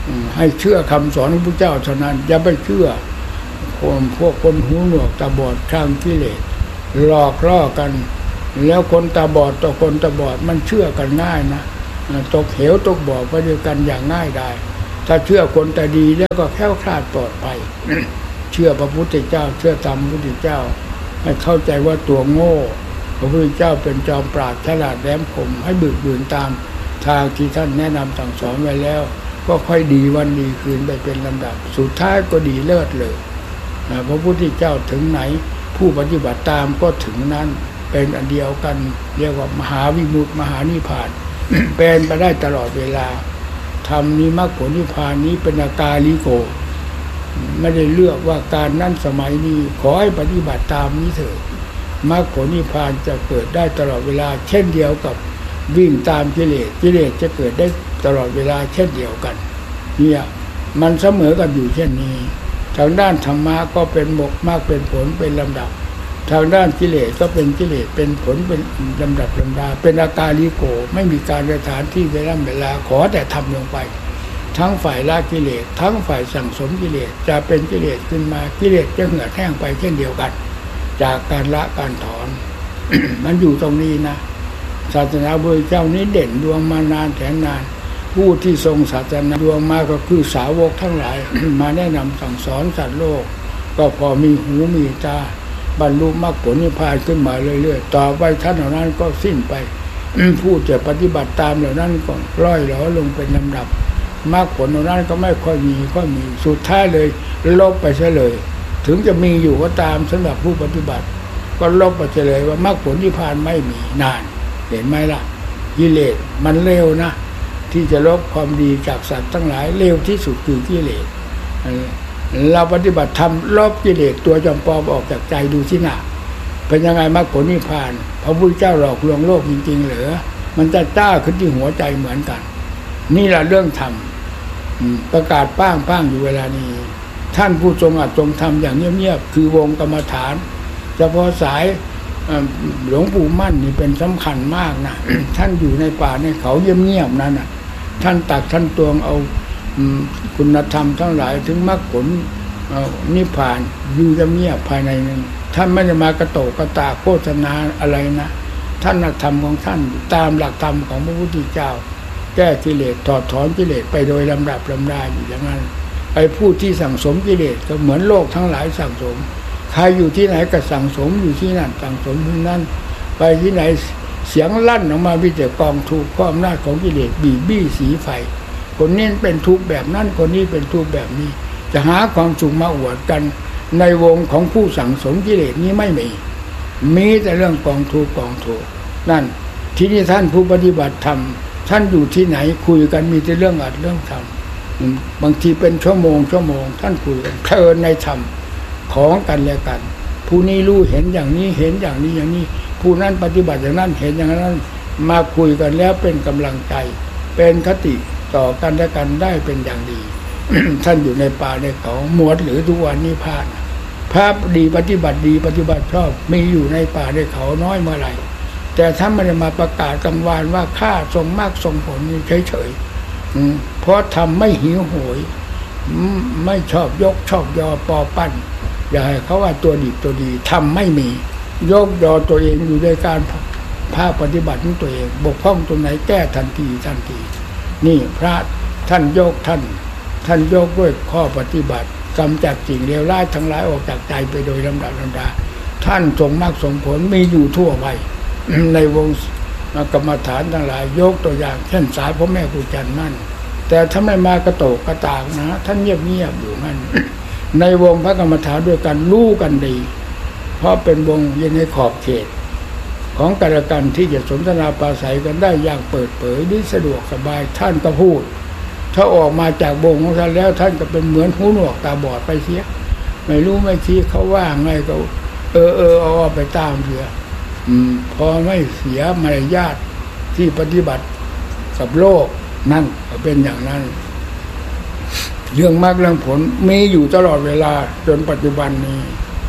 ให้เชื่อคำสอนของพระเจ้าเท่านั้นอย่าไปเชื่อพวกคนหูหนวกตาบอดทางกิเลสหลอกล่อกันแล้วคนตาบอดต่อคนตาบอดมันเชื่อกันง่ายนะตกเหวตกบ่อไปด้วยกันอย่างง่ายได้ถ้าเชื่อคนแต่ดีแล้วก็แคล้วคลาดปลอดภัย เชื่อพระพุทธเจ้าเชื่อธรรมพระพุทธเจ้าให้เข้าใจว่าตัวโง่พระพุทธเจ้าเป็นจอมปราชญ์ฉลาดแหลมคมให้บึกบืนตามทางที่ท่านแนะนำสั่งสอนไว้แล้วก็ค่อยดีวันดีคืนไปเป็นลำดับสุดท้ายก็ดีเลิศเลยพระพุทธเจ้าถึงไหนผู้ปฏิบัติตามก็ถึงนั้นเป็นอันเดียวกันเรียกว่ามหาวิมุตติมหานิพพาน เป็นไปได้ตลอดเวลาธรรมนี้มรรคผลนิพพานนี้เป็นอากาลิโกไม่ได้เลือกว่าการนั้นสมัยนี้ขอให้ปฏิบัติตามนี้เถิดมรรคผลนิพพานจะเกิดได้ตลอดเวลาเช่นเดียวกับวิ่งตามกิเลสกิเลสจะเกิดได้ตลอดเวลาเช่นเดียวกันเนี่ยมันเสมอกันอยู่เช่นนี้ทางด้านธรรมะก็เป็นมรรคเป็นผลเป็นลำดับทางด้านกิเลสก็เป็นกิเลสเป็นผลเป็นลำดับลำดาเป็นอากาลิโกไม่มีการสถานที่เวลาขอแต่ทำลงไปทั้งฝ่ายละกิเลสทั้งฝ่ายสั่งสมกิเลสจะเป็นกิเลสขึ้นมากิเลสจะเหือดแห้งไปเช่นเดียวกันจากการละการถอน มันอยู่ตรงนี้นะศาสนาพุทธเจ้านี้เด่นดวงมานานแสนนานผู้ที่ทรงศาสนาดวงมาก็คือสาวกทั้งหลาย มาแนะนำสั่งสอนสัตว์โลกก็พอมีหูมีตาบรรลุมรรคผลนิพพานขึ้นมาเรื่อยๆต่อไปท่านเหล่านั้นก็สิ้นไป ผู้จะปฏิบัติตามเหล่านั้นก็ร่อยหลอลงเป็นลำดับมรรคผลเหล่านั้นก็ไม่ค่อยมีสุดท้ายเลยลบไปเฉยเลยถึงจะมีอยู่ก็ตามสำหรับผู้ปฏิบัติก็ลบไปเฉยเลยว่ามรรคผลนิพพานไม่มีนานเห็นไหมล่ะกิเลสมันเร็วนะที่จะลบความดีจากสัตว์ทั้งหลายเร็วที่สุดคือกิเลสเราปฏิบัติธรรมลบกิเลสตัวจอมปลอมออกจากใจดูสินะเป็นยังไงมรรคผลนิพพานพระพุทธเจ้าหลอกลวงโลกจริงๆเหรอมันจะจ้าขึ้นที่หัวใจเหมือนกันนี่แหละเรื่องธรรมประกาศป้างอยู่เวลานี้ท่านผู้ทรงอัดทรงธรรมอย่างเงียบๆคือวงกรรมฐานเฉพาะสายหลวงปู่มั่นนี่เป็นสำคัญมากนะ ท่านอยู่ในป่าในเขาเงียบๆนั้นนะท่านตักท่านตวงเอาคุณธรรมทั้งหลายถึงมรรคผลนิพพานอยู่เงียบภายในนั้นท่านไม่ได้มากระโตกกระตากโฆษณาอะไรนะท่านหลักธรรมของท่านตามหลักธรรมของพระพุทธเจ้าแก้กิเลสถอดถอนกิเลสไปโดยลำดับลำดาอยู่อย่างนั้นไอ้ผู้ที่สั่งสมกิเลสก็เหมือนโลกทั้งหลายสั่งสมใครอยู่ที่ไหนก็สั่งสมอยู่ที่นั่นสั่งสมที่นั่นไปที่ไหนเสียงลั่นออกมาวิจารกองถูกความอำนาจของกิเลสบีบบี้สีไฟคนนี้เป็นทุกข์แบบนั้นคนนี้เป็นทุกข์แบบนี้จะหาความสุขมาอวดกันในวงของผู้สั่งสมกิเลสนี้ไม่มีแต่เรื่องกองทุกข์นั่นที่นี่ท่านผู้ปฏิบัติธรรมท่านอยู่ที่ไหนคุยกันมีแต่เรื่องอัดเรื่องธรรมบางทีเป็นชั่วโมงท่านคุยกันเพลินในธรรมของกันและกันผู้นี้รู้เห็นอย่างนี้เห็นอย่างนี้ผู้นั้นปฏิบัติอย่างนั้นเห็นอย่างนั้นมาคุยกันแล้วเป็นกำลังใจเป็นคติต่อกันและกันได้เป็นอย่างดี ท่านอยู่ในป่าในเขาหมวดหรือทุกวันนี้พลาดพระดีปฏิบัติดีปฏิบัติชอบมีอยู่ในป่าในเขาน้อยเมื่อไหร่แต่ถ้าไม่ได้มาประกาศกังวานว่าข้าทรงมากทรงผลนี่เฉยเพราะทำไม่หิวโหยไม่ชอบยกชอบยอปอปั้นอย่าให้เขาว่าตัวดีทำไม่มียกยอตัวเองอยู่ในการภาคปฏิบัติของตัวเองบกพร่องตรงไหนแก้ทันทีนี่พระท่านยกท่านยกด้วยข้อปฏิบัติกำจัดสิ่งเลวร้ายทั้งหลายออกจากใจไปโดยลำดับท่านทรงมรรคทรงผลมีอยู่ทั่วไป ในวงกรรมฐานทั้งหลายยกตัวอย่างเช่นสายพ่อแม่ครูจันทร์มั่นแต่ถ้าไม่มากระโตกกระตากนะท่านเงียบอยู่นั่น ในวงพระกรรมฐานด้วยกันรู้กันดีเพราะเป็นวงอยู่ในขอบเขตของกันและกันที่จะสนทนาปราศัยกันได้อย่างเปิดเผยด้วยสะดวกสบายท่านก็พูดถ้าออกมาจากวงของท่านแล้วท่านก็เป็นเหมือนหูหนวกตาบอดไปเสียไม่รู้ไม่ชี้เขาว่าไงก็เอาไปตามเสียพอไม่เสียมารยาทที่ปฏิบัติกับโลกนั่นเป็นอย่างนั้นเรื่องมรรคเรื่องผลมีอยู่ตลอดเวลาจนปัจจุบันนี้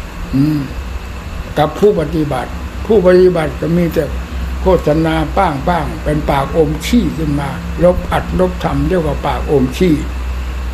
กับผู้ปฏิบัติก็มีแต่โฆษณาป้างเป็นปากอมขี้ขึ้นมาลบอัดลบทำเรียกว่าปากอมขี้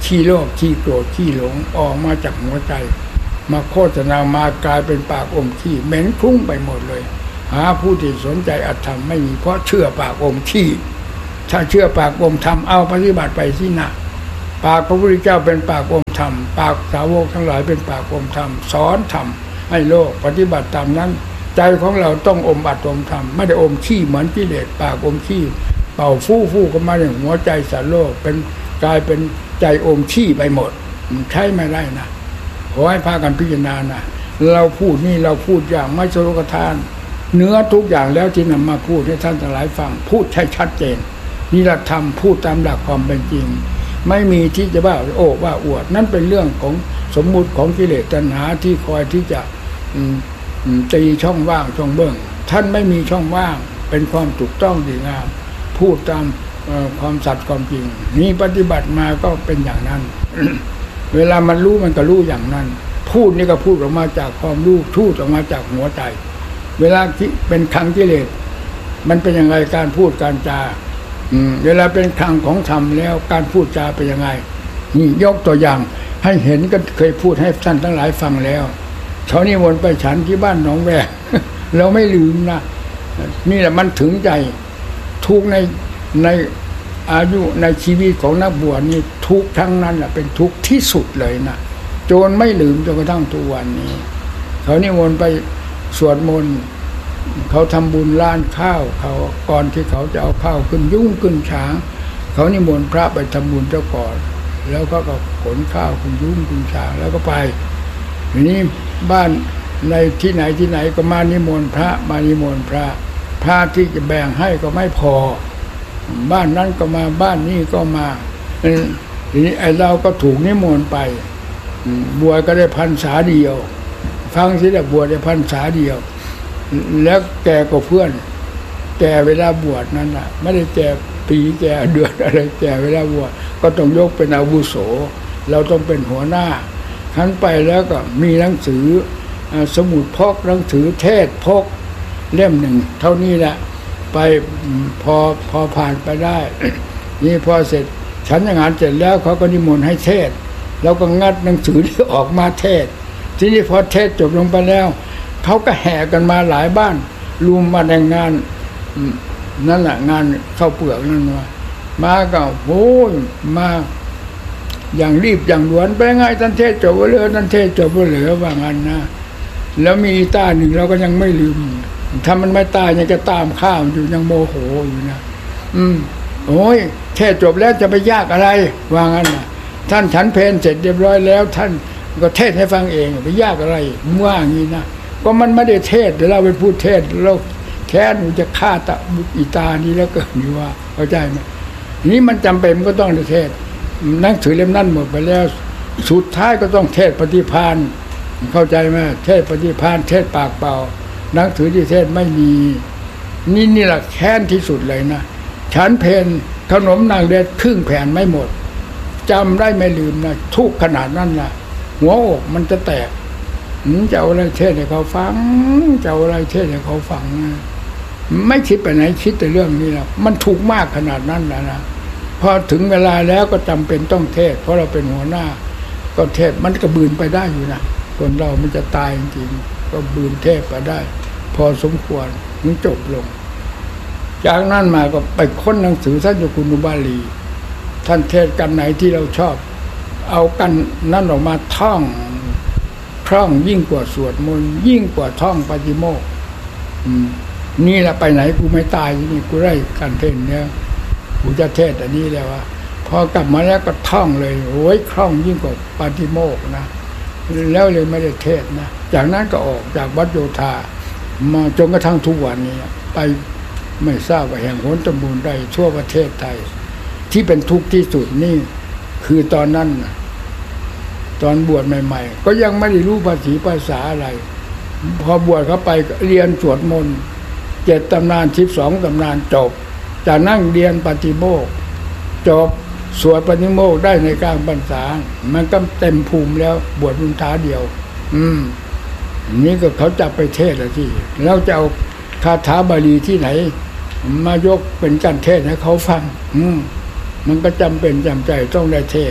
ขี้โลภขี้โกรธขี้หลงออกมาจากหัวใจมาโฆษณามากลายเป็นปากอมขี้เหม็นคลุ้งไปหมดเลยหาผู้ที่สนใจอัตธรรมไม่มีเพราะเชื่อปากอมขี้ถ้าเชื่อปากอมธรรมเอาปฏิบัติไปที่หน้าปากพระพุทธเจ้าเป็นปากอมธรรมปากสาวกทั้งหลายเป็นปากอมธรรมสอนธรรมให้โลกปฏิบัติตามนั้นใจของเราต้องอมอัดอมธรรมไม่ได้อมขี้เหมือนกิเลสปากอมขี้เป่าฟู่กันมาในหัวใจสัตว์โลกเป็นกลายเป็นใจอมขี้ไปหมดใช้ไม่ได้นะขอให้พากันพิจารณานะเราพูดนี่เราพูดอย่างไม่สรุปทานเนื้อทุกอย่างแล้วที่นำมาพูดให้ท่านทั้งหลายฟังพูดให้ชัดเจนนี่หลักธรรมพูดตามหลักความเป็นจริงไม่มีที่จะว่าโอ้ว่าอวดนั่นเป็นเรื่องของสมมุติของกิเลสตัณหาที่คอยที่จะตีช่องว่างช่องเบื้องท่านไม่มีช่องว่างเป็นความถูกต้องดีงามพูดตามความสัตย์ความจริงนี่ปฏิบัติมาก็เป็นอย่างนั้น เวลามันรู้มันก็รู้อย่างนั้นพูดนี่ก็พูดออกมาจากความรู้พูดออกมาจากหัวใจเวลาที่เป็นครั้งกิเลสมันเป็นยังไงการพูดการจาเวลาเป็นครั้งของธรรมแล้วการพูดจาเป็นยังไงนี่ยกตัวอย่างให้เห็นก็เคยพูดให้ท่านทั้งหลายฟังแล้วเขานิมนต์ไปฉันที่บ้านหนองแวเราไม่ลืมนะนี่แหละมันถึงใจทุกในอายุในชีวิตของนักบวชนี่ทุกทั้งนั้นแหละเป็นทุกที่สุดเลยนะโจรไม่ลืมจนกระทั่งทุกวันนี้เขานิมนต์ไปสวดมนต์เขาทำบุญล้านข้าวเขาก่อนที่เขาจะเอาข้าวขึ้นยุ่งขึ้นช้างเขานิมนต์พระไปทำบุญเจ้าก่อนแล้วก็ขนข้าวขึ้นยุ่งขึ้นช้างแล้วก็ไปทีนี้บ้านในที่ไหนก็มานิมนต์พระมานิมนต์พระที่จะแบ่งให้ก็ไม่พอบ้านนั้นก็มาบ้านนี้ก็มาทีนี้ไอ้เราก็ถูกนิมนต์ไปบวชก็ได้พรรษาเดียวฟังสิแต่บวชได้พรรษาเดียวแล้วแก่ก็เพื่อนแก่เวลาบวชนั้นน่ะไม่ได้แก่ปีแก่เดือนอะไรแก่เวลาบวชก็ต้องยกเป็นอาวุโสเราต้องเป็นหัวหน้าครั้นไปแล้วก็มีหนังสือสมุดพกหนังสือเทศพกเล่มหนึ่งเท่านี้แหละไปพอผ่านไปได้ นี่พอเสร็จฉันงานเสร็จแล้วเขาก็นิมนต์ให้เทศแล้วก็งัดหนังสือที่ออกมาเทศทีนี้พอเทศจบลงไปแล้วเขาก็แห่กันมาหลายบ้านรวมมาในงานนั่นแหละงานข้าวเปลือกนั่นมาก็โอ้ยมาอย่างรีบอย่างด่วนไปไงท่านเทศจบไปเลยท่านเทศจบไปเลยว่างั้นนะแล้วมีตาหนึ่งเราก็ยังไม่ลืมถ้ามันไม่ตายยังจะตามข้ามอยู่ยังโมโหอยู่นะโอ้ยเทศจบแล้วจะไปยากอะไรว่างั้นนะท่านฉันเพลเสร็จเรียบร้อยแล้วท่านก็เทศให้ฟังเองไปยากอะไรว่าอย่างนี้นะก็มันไม่ได้เทศเดี๋ยวเราไปพูดเทศเราแค่หนูจะฆ่าตาอีตานี้แล้วเกิดอยู่ว่าเข้าใจไหมนี้มันจำเป็นก็ต้องเทศหนังสือเล่มนั้นหมดไปแล้วสุดท้ายก็ต้องเทศปฏิภาณเข้าใจไหมเทศปฏิภาณเทศปากเปล่าหนังสือที่เทศไม่มีนี่แหละแค้นที่สุดเลยนะฉันเพนขนมนางเด็ดครึ่งแผ่นไม่หมดจำได้ไม่ลืมนะทุกขนาดนั้นนะหัวอกมันจะแตกจะเอาอะไรเทศให้เขาฟังจะเอาอะไรเทศให้เขาฟังนะไม่คิดไปไหนคิดแต่เรื่องนี้แหละมันถูกมากขนาดนั้นนะพอถึงเวลาแล้วก็จำเป็นต้องเทศเพราะเราเป็นหัวหน้าก็เทศมันก็บืนไปได้อยู่นะคนเรามันจะตายจริงๆก็บืนเทศไปได้พอสมควรถึงจบลงจากนั้นมาก็ไปค้นหนังสือท่านเจ้าคุณอุบาลีท่านเทศกันไหนที่เราชอบเอากันนั่นออกมาท่องคล่องยิ่งกว่าสวดมนต์ยิ่งกว่าท่องปาฏิโมกข์นี่แหละไปไหนกูไม่ตายนี่กูได้การเทศเนี่ยกูจะเทศอันนี้แล้วว่าพอกลับมาแล้วก็ท่องเลยโอ้ยคล่องยิ่งกว่าปาฏิโมกข์นะแล้วเลยไม่ได้เทศนะจากนั้นก็ออกจากวัดโยธามาจนกระทั่งทุกวันนี้ไปไม่ทราบว่าแห่งหนตำบลใดทั่วประเทศไทยที่เป็นทุกข์ที่สุดนี่คือตอนนั้นตอนบวชใหม่ๆก็ยังไม่ได้รู้ภาษาอะไรพอบวชเข้าไปเรียนสวดมนต์7 ตำนาน12 ตำนานจบจากนั่งเรียนปฏิโมกข์จบสวดปฏิโมกข์ได้ในกลางพรรษามันก็เต็มภูมิแล้วบวชพรรษาเดียวนี่ก็เขาจับไปเทศแล้วที่แล้วจะเอาคาถาบาลีที่ไหนมายกเป็นการเทศให้เขาฟังมันก็จำเป็นจำใจต้องได้เทศ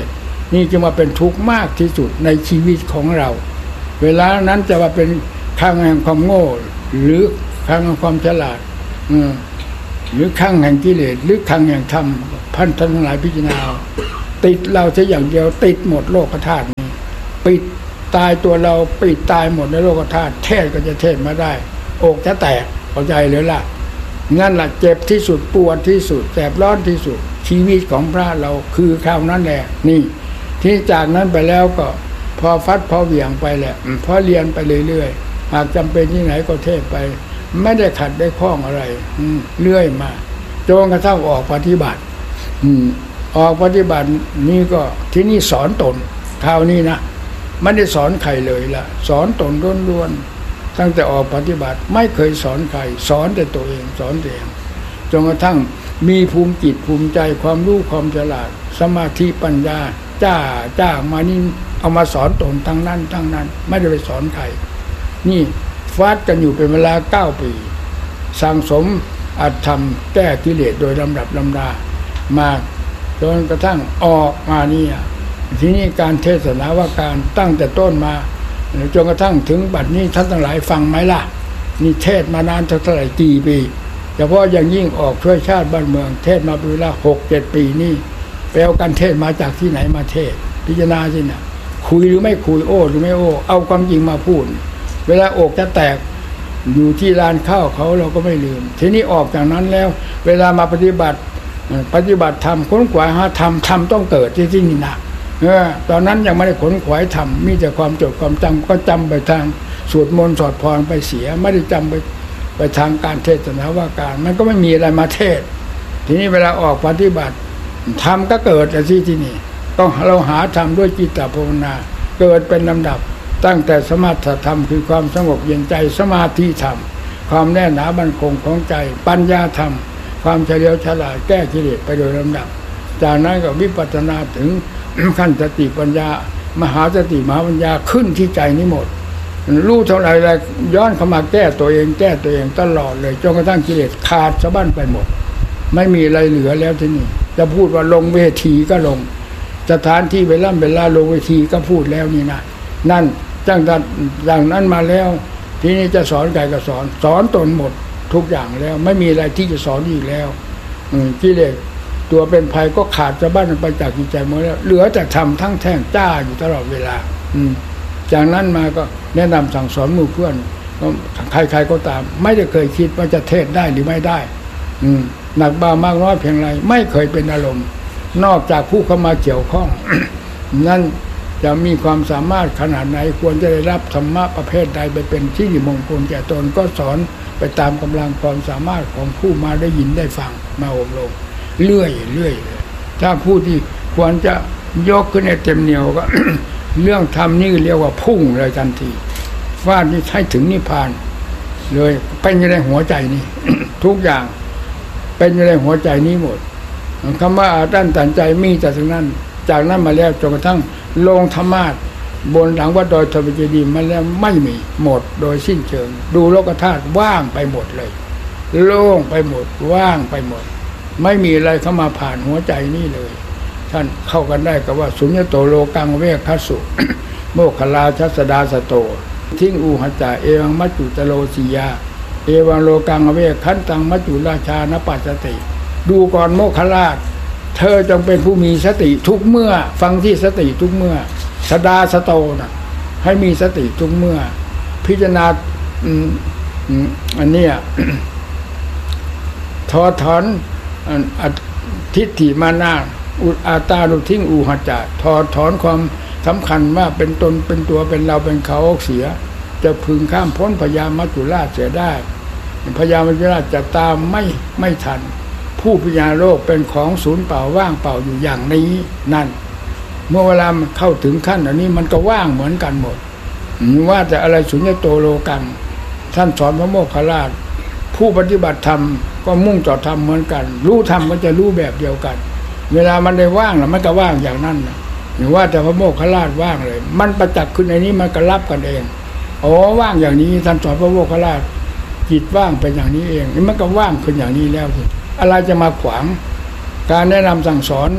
นี่จึงมาเป็นทุกข์มากที่สุดในชีวิตของเราเวลานั้นจะว่าเป็นครั้งแห่งความโง่หรือครั้งแห่งความฉลาดหรือครั้งแห่งกิเลสหรือครั้งแห่งธรรมท่านทั้งหลายพิจารณาติดเราแค่อย่างเดียวติดหมดโลกธาตุนี้ปิดตายตัวเราปิดตายหมดในโลกธาตุเทศก็จะเทศมาได้อกจะแตกเข้าใจเลยล่ะนั่นแหละเจ็บที่สุดปวดที่สุดแสบร้อนที่สุดชีวิตของพระเราคือคราวนั้นแหละนี่ที่จากนั้นไปแล้วก็พอฟัดพอเหวี่ยงไปแหละพอเรียนไปเรื่อยๆหากจำเป็นที่ไหนก็เทศไปไม่ได้ขัดได้ข้องอะไรเรื่อยมาจนกระทั่งออกปฏิบัติออกปฏิบัตินี่ก็ที่นี่สอนตนคราวนี้นะไม่ได้สอนใครเลยล่ะสอนตนล้วนๆตั้งแต่ออกปฏิบัติไม่เคยสอนใครสอนแต่ตัวเองสอนตัวเองจนกระทั่งมีภูมิจิตภูมิใจความรู้ความฉลาดสมาธิปัญญาจ้ามานี่เอามาสอนตนทั้งนั้นไม่ได้ไปสอนใครนี่ฟาดกันอยู่เป็นเวลา9 ปีสั่งสมอัตธรรมแก้กิเลสโดยลำดับลำดามาจนกระทั่งออกมานี่ทีนี้การเทศนาว่าการตั้งแต่ต้นมาจนกระทั่งถึงบัดนี้ท่านทั้งหลายฟังไหมล่ะนี่เทศมานานเท่าไหร่กี่ปีเฉพาะอย่างยิ่งออกช่วยชาติบ้านเมืองเทศมาเป็นเวลา6-7 ปีนี่ไปเอาการเทศมาจากที่ไหนมาเทศพิจารณาสินะคุยหรือไม่คุยโอ้หรือไม่โอ้เอาความจริงมาพูดเวลาอกจะแตกอยู่ที่ลานข้าวเขาเราก็ไม่ลืมทีนี้ออกจากนั้นแล้วเวลามาปฏิบัติธรรมค้นขวายหาธรรมต้องเกิดที่นี่นะตอนนั้นยังไม่ได้ขนขวายธรรมมีแต่ความจดความจำก็จำไปทางสวดมนต์สอดพรไปเสียไม่ได้จำไปทางการเทศนาว่าการมันก็ไม่มีอะไรมาเทศทีนี้เวลาออกปฏิบัติธรรมก็เกิดที่นี่ต้องเราหาธรรมด้วยจิตตภาวนาเกิดเป็นลำดับตั้งแต่สมถะธรรมคือความสงบเย็นใจสมาธิธรรมความแน่หนามั่นคงของใจปัญญาธรรมความเฉลียวฉลาดแก้กิเลสไปโดยลำดับจากนั้นก็วิปัสสนาถึงขั้นสติปัญญามหาสติมหาปัญญาขึ้นที่ใจนี้หมดรู้เท่าไหร่แล้วย้อนเข้ามาแก้ตัวเองตลอดเลยจนกระทั่งกิเลสขาดสะบั้นไปหมดไม่มีอะไรเหลือแล้วที่นี่จะพูดว่าลงเวทีก็ลงสถานที่เวลาลงเวทีก็พูดแล้วนี่นะนั่นจังอย่างนั้นมาแล้วทีนี้จะสอนใครก็สอนตนหมดทุกอย่างแล้วไม่มีอะไรที่จะสอนอีกแล้วกิเลสตัวเป็นภัยก็ขาดสะบั้นไปจากจิตใจหมดแล้วเหลือแต่ธรรมทั้งแท่งจ้าอยู่ตลอดเวลาจากนั้นมาก็แนะนำสั่งสอนหมู่เพื่อนใครก็ตามไม่ได้เคยคิดว่าจะเทศได้หรือไม่ได้หนักเบามากน้อยเพียงไรไม่เคยเป็นอารมณ์นอกจากผู้เข้ามาเกี่ยวข้อง นั่นจะมีความสามารถขนาดไหนควรจะได้รับธรรมะประเภทใดไปเป็นที่มงคลแก่ตนก็สอนไปตามกำลังความสามารถของผู้มาได้ยินได้ฟังมาอบรมเรื่อยถ้าผู้ที่ควรจะยกขึ้นในเต็มเหนียวก็ เรื่องธรรมนี่เรียกว่าพุ่งเลยทันทีฟาดนี่ให้ถึงนิพพานเลยเป็นอยู่ในหัวใจนี่ ทุกอย่างเป็นอยู่ในหัวใจนี้หมดคำว่าด้านตันใจมีแต่ถึงนั้นจากนั้นมาแล้วจนกระทั่งลงธรรมาสบนหลังวัดดอยธรรมเจดีย์มาแล้วไม่มีหมดโดยสิ้นเชิงดูโลกธาตุว่างไปหมดเลยโล่งไปหมดว่างไปหมดไม่มีอะไรเข้ามาผ่านหัวใจนี่เลยท่านเข้ากันได้กับว่าสุญญโตโลกังเวคัสสุ โมคคลาชัสดาสโตทิ้งอูหจาเอวังมัจจุตโลสียาเอวังโลกังเวคันตังมัจจุราชานปัสสติดูก่อนโมคคลาเธอจงเป็นผู้มีสติทุกเมื่อฟังที่สติทุกเมื่อสดาสโตนะให้มีสติทุกเมื่อพิจารณาอันเนี้ย ถอนทิฏฐิมานะอาตานุทิ้งอูหจาถอนความสำคัญว่าเป็นตนเป็นตัวเป็นเราเป็นเขาเสียจะพึงข้ามพ้นพญามัจจุราชเสียได้พญามัจจุราชจะตามไม่ทันผู้พิจารณาโลกเป็นของศูนย์เปล่าว่างเปล่าอยู่อย่างนี้นั่นเมื่อเวลามันเข้าถึงขั้นอันนี้มันก็ว่างเหมือนกันหมดว่าแต่อะไรสุญญโตโลกังท่านสอนพระโมคคัลลาภผู้ปฏิบัติธรรมก็มุ่งต่อธรรมเหมือนกันรู้ธรรมก็จะรู้แบบเดียวกันเวลามันได้ว่างแล้วมันก็ว่างอย่างนั้นนะหรือว่าแต่พระโมคคัลลาภว่างเลยมันประจักษ์ขึ้นในนี้มันก็รับกันเองอ๋อว่างอย่างนี้ท่านสอนพระโมคคัลลาภจิตว่างเป็นอย่างนี้เองนี่มันก็ว่างขึ้นอย่างนี้แล้วสิอะไรจะมาขวางการแนะนำสั่งสอน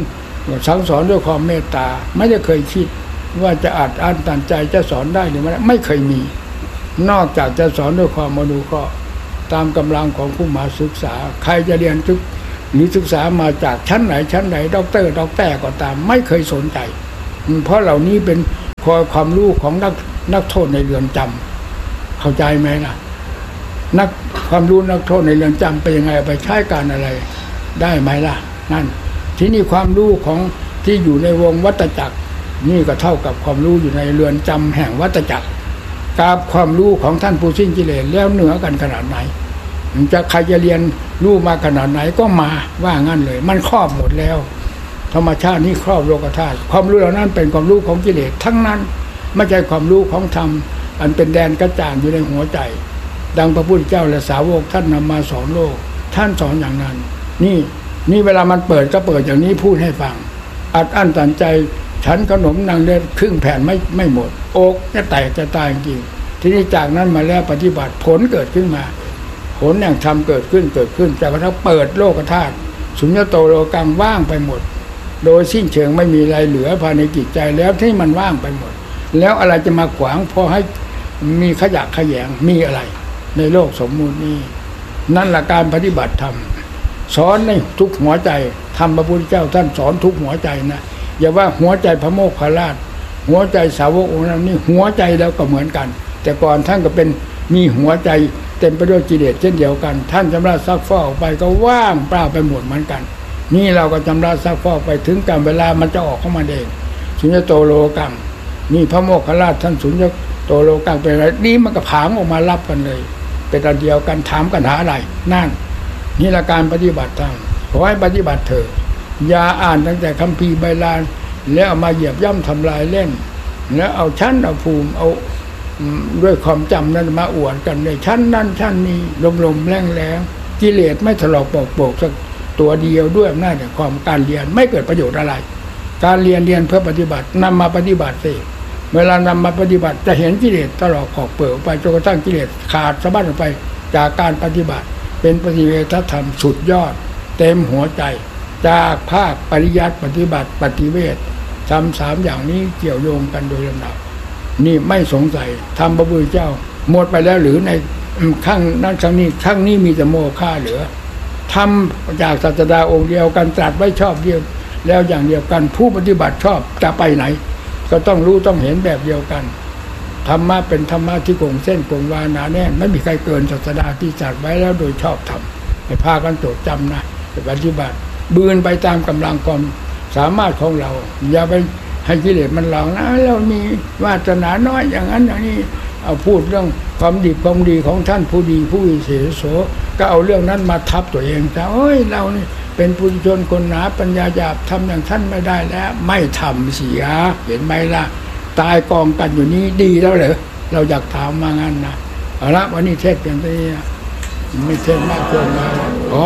สั่งสอนด้วยความเมตตาไม่ได้เคยคิดว่าจะอัดอั้นตันใจจะสอนได้หรือไม่เคยมีนอกจากจะสอนด้วยความอนุเคราะห์ตามกำลังของผู้มาศึกษาใครจะเรียนหรือศึกษามาจากชั้นไหนด็อกเตอร์ก็ตามไม่เคยสนใจเพราะเหล่านี้เป็นความรู้ของนักโทษในเรือนจำเข้าใจไหมล่ะความรู้นักโทษในเรือนจำเป็นยังไงไปใช้การอะไรได้ไหมล่ะนั่นที่นี่ความรู้ของที่อยู่ในวงวัฏจักรนี่ก็เท่ากับความรู้อยู่ในเรือนจำแห่งวัฏจักรกับความรู้ของท่านผู้สิ้นกิเลสแล้วเหนือกันขนาดไหนจะใครจะเรียนรู้มาขนาดไหนก็มาว่างั้นเลยมันครอบหมดแล้วธรรมชาตินี้ครอบโลกธาตุความรู้เหล่านั้นเป็นความรู้ของกิเลสทั้งนั้นไม่ใช่ความรู้ของธรรมอันเป็นแดนกระจ่างอยู่ในหัวใจดังพระพุทธเจ้าและสาวกท่านนำมาสอนโลกท่านสอนอย่างนั้นนี่เวลามันเปิดก็เปิดอย่างนี้พูดให้ฟังอัดอั้นตันใจฉันขนมนางเล่นครึ่งแผ่นไม่หมดอกจะแตกจะตายจริงทีนี้จากนั้นมาแล้วปฏิบัติผลเกิดขึ้นมาผลอย่างธรรมเกิดขึ้นจากกระทั่งเปิดโลกธาตุสุญญโตโลกังว่างไปหมดโดยสิ้นเชิงไม่มีอะไรเหลือภายในจิตใจแล้วที่มันว่างไปหมดแล้วอะไรจะมาขวางพอให้มีขยะแขยงมีอะไรในโลกสมมุตินี้นั่นแหละการปฏิบัติธรรมสอนในทุกหัวใจธรรมพระพุทธเจ้าท่านสอนทุกหัวใจนะอย่าว่าหัวใจพระโมคคัลลาภหัวใจสาวกองค์นั้นนี่หัวใจแล้วก็เหมือนกันแต่ก่อนท่านก็เป็นมีหัวใจเต็มไปด้วยกิเลสเช่นเดียวกันท่านชำระซักฟอกออกไปก็ว่างเปล่าไปหมดเหมือนกันนี่เราก็ชำระซักฟอกไปถึงกาลเวลามันจะออกเข้ามาเองสุญญโตโลกังนี่พระโมคคัลลาภท่านสุญญโตโลกังเป็นอะไรนี่มันก็ผางออกมารับกันเลยเป็นอันเดียวกันถามกันหาอะไรนั่นนี่ละการปฏิบัติธรรมขอให้ปฏิบัติเถอะอย่าอ่านตั้งแต่คัมภีร์ใบลานแล้วเอามาเหยียบย่ำทำลายเล่นแล้วเอาชั้นเอาภูมิเอาด้วยความจำนั้นมาอวดกันในชั้นนั้นชั้นนี้ลมๆแรงๆกิเลสไม่ถลอกปอกสักตัวเดียวด้วยอำนาจแห่งความการเรียนไม่เกิดประโยชน์อะไรการเรียนเพื่อปฏิบัตินำมาปฏิบัติสิเวลานำมาปฏิบัติจะเห็นกิเลสตลอดขอบเปลือกไปจนกระทั่งกิเลสขาดสะบั้นออกไปจากการปฏิบัติเป็นปฏิเวทธรรมสุดยอดเต็มหัวใจจากภาคปริยัติปฏิบัติปฏิเวททำ3อย่างนี้เกี่ยวโยงกันโดยลำดับนี่ไม่สงสัยทำพระพุทธเจ้าหมดไปแล้วหรือในข้างนั้นข้างนี้มีแต่โมฆะเหลือทำจากศาสดาองค์เดียวกันตรัสไว้ชอบเดียวแล้วอย่างเดียวกันผู้ปฏิบัติชอบจะไปไหนก็ต้องรู้ต้องเห็นแบบเดียวกันธรรมะเป็นธรรมะที่คงเส้นคงวาหนาแน่นไม่มีใครเกินศาสดาที่ตรัสไว้แล้วโดยชอบธรรมให้พากันจดจำนะไปปฏิบัติบืนไปตามกำลังความสามารถของเราอย่าไปให้กิเลสมันหลอกนะเรามีวาสนาน้อยอย่างนั้นอย่างนี้เอาพูดเรื่องความดีของท่านผู้ดีผู้วิเศษโสก็เอาเรื่องนั้นมาทับตัวเองแต่โอ้ยเรานี่เป็นปุถุชนคนหนาปัญญาหยาบทำอย่างท่านไม่ได้แล้วไม่ทำเสียเห็นไหมล่ะตายกองกันอยู่นี้ดีแล้วเหรอเราอยากถามมางั้นนะเอาละวันนี้เทศกันที่ไม่เทศมากเกินมา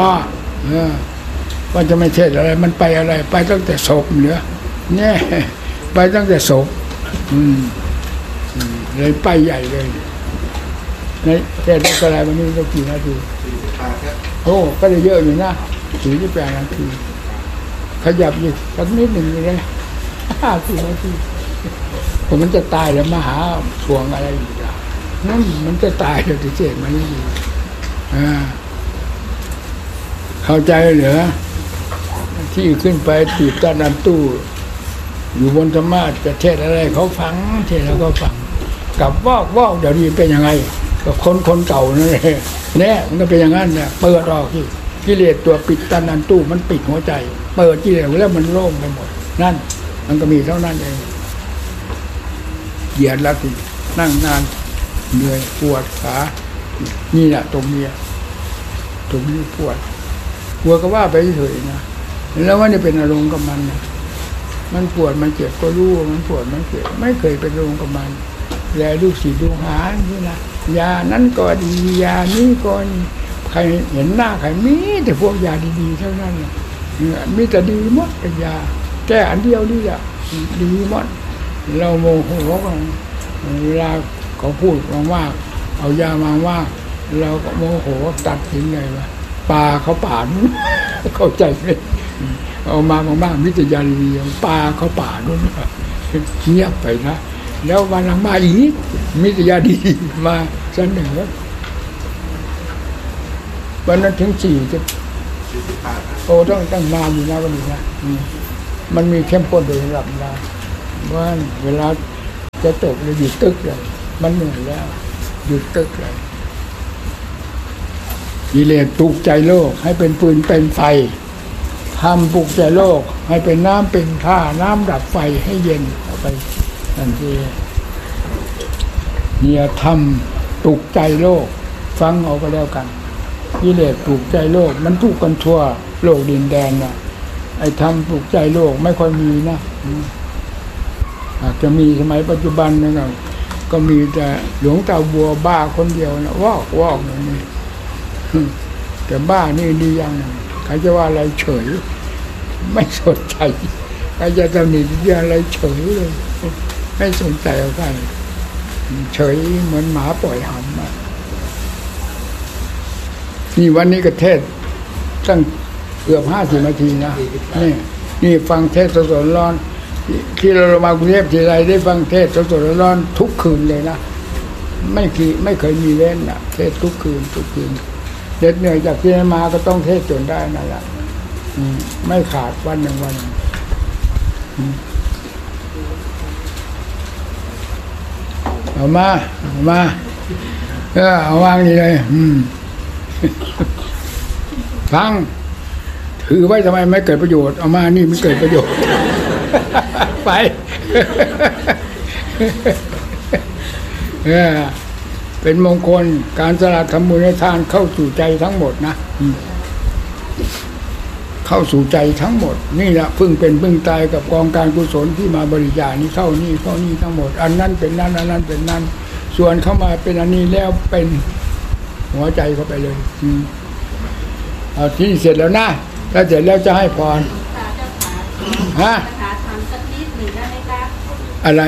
ว่าจะไม่เทศอะไรมันไปอะไรไปตั้งแต่ศพเหนือเนี่ยไปตั้งแต่ศพเลยไปใหญ่เลยในเทศอะไรวันนี้ต้องกี่นาทีโอ้ก็จะเยอะอยู่นะ48 นาทีขยับอีกสักนิดหนึ่งเลย50 นาทีผมมันจะตายแล้วมาหาทวงอะไรอยู่ล่ะนั่นมันจะตายเดี๋ยวจะเจ็บมันนี่เข้าใจเหรอที่ขึ้นไปตีบตานันตู้อยู่บนธรรมะจะเทศอะไรเขาฟังเทศแล้วก็ฟังกับวอกเดี๋ยวนี้เป็นยังไงกับคนเก่านั่นแหละเนี่ยมันก็เป็นอย่างนั้นเนี่ยเปิดออกที่กิเลสตัวปิดตานันตู้มันปิดหัวใจเปิดกิเลสแล้วมันโล่งไปหมดนั่นมันก็มีเท่านั้นเองเหยียดแล้วสินั่งนานเหนื่อยปวดขานี่แหละตรงนี้ปวดก็ว่าไปเฉยๆนะแล้วว่านี่เป็นอารมณ์กับมันนะมันปวดมันเจ็บก็รู้มันปวดมันเจ็บไม่เคยเป็นอารมณ์กับมันแลลูกศิษย์ลูกหานี่นะยานั้นก็ดียานี้ก็ใครเห็นหน้าใครมีแต่พวกยาดีๆเท่านั้นมีแต่ดีหมดเป็นยาแก้อันเดียวนี่แหละดีหมดเราโมโหกันเวลาเขาพูดว่าเอายามาว่าเราก็โมโหตัดทิ้งไงวะปลาเขาป่านเข้าใจไหมเอามาบ้างวิทยาลีปลาเข้าป่าด้วยเงียบไปนะแล้ววันหลังมาอีกวิทยาดีมาเสนอวันนั้นถึง4 จะโอ้ต้องมาอยู่นะวันนี้นะมันมีเข้มข้นโดยระดับนะว่าเวลาจะจบเลยหยุดตึกเลยมันเหนื่อยแล้วหยุดตึกเลยกิเลสปลุกใจโลกให้เป็นปืนเป็นไฟทำปลุกใจโลกให้เป็นน้ำเป็นท่าน้ำดับไฟให้เย็นเอาไปทันทีเนี่ยทำปลุกใจโลกฟังเอาไปแล้วกันกิเลสปลุกใจโลกมันทุกข์กันทั่วโลกดินแดนนะไอ้ทำปลุกใจโลกไม่ค่อยมีนะอาจจะมีสมัยปัจจุบันนะครับก็มีแต่หลวงตาบัวบ้าคนเดียวนะวอกอย่างนี้แต่บ้านี่ดีอย่างนึงใครจะว่าอะไรเฉยไม่สนใจใครจะตำหนิอะไรเฉยเลยไม่สนใจอะไรเฉยเหมือนหมาปล่อยหำมานี่วันนี้ก็เทศตั้งเกือบ50 นาทีนะนี่ฟังเทศสดๆร้อนที่เรามากรุงเทพทีไรได้ฟังเทศสดๆร้อนทุกคืนเลยนะไม่เคยมีเว้นนะเทศทุกคืนเด็ดเหนื่อยจากที่มาก็ต้องเทศจนได้นั่นแหละไม่ขาดวันหนึ่งเอามาเอาวางนี่เลยฟังถือไว้ทำไมไม่เกิดประโยชน์เอามานี่ไม่เกิดประโยชน์ไปเป็นมงคลการสละทำบุญให้ทานเข้าสู่ใจทั้งหมดนะเข้าสู่ใจทั้งหมดนี่แหละพึ่งเป็นพึ่งตายกับกองการกุศลที่มาบริจาคนี่เข้านี่ทั้งหมดอันนั้นเป็นนั้นอันนั้นเป็นนั้นส่วนเข้ามาเป็นอันนี้แล้วเป็นหัวใจเข้าไปเลยเอาที่เสร็จแล้วนะถ้าเสร็จแล้วจะให้พรฮะอะไร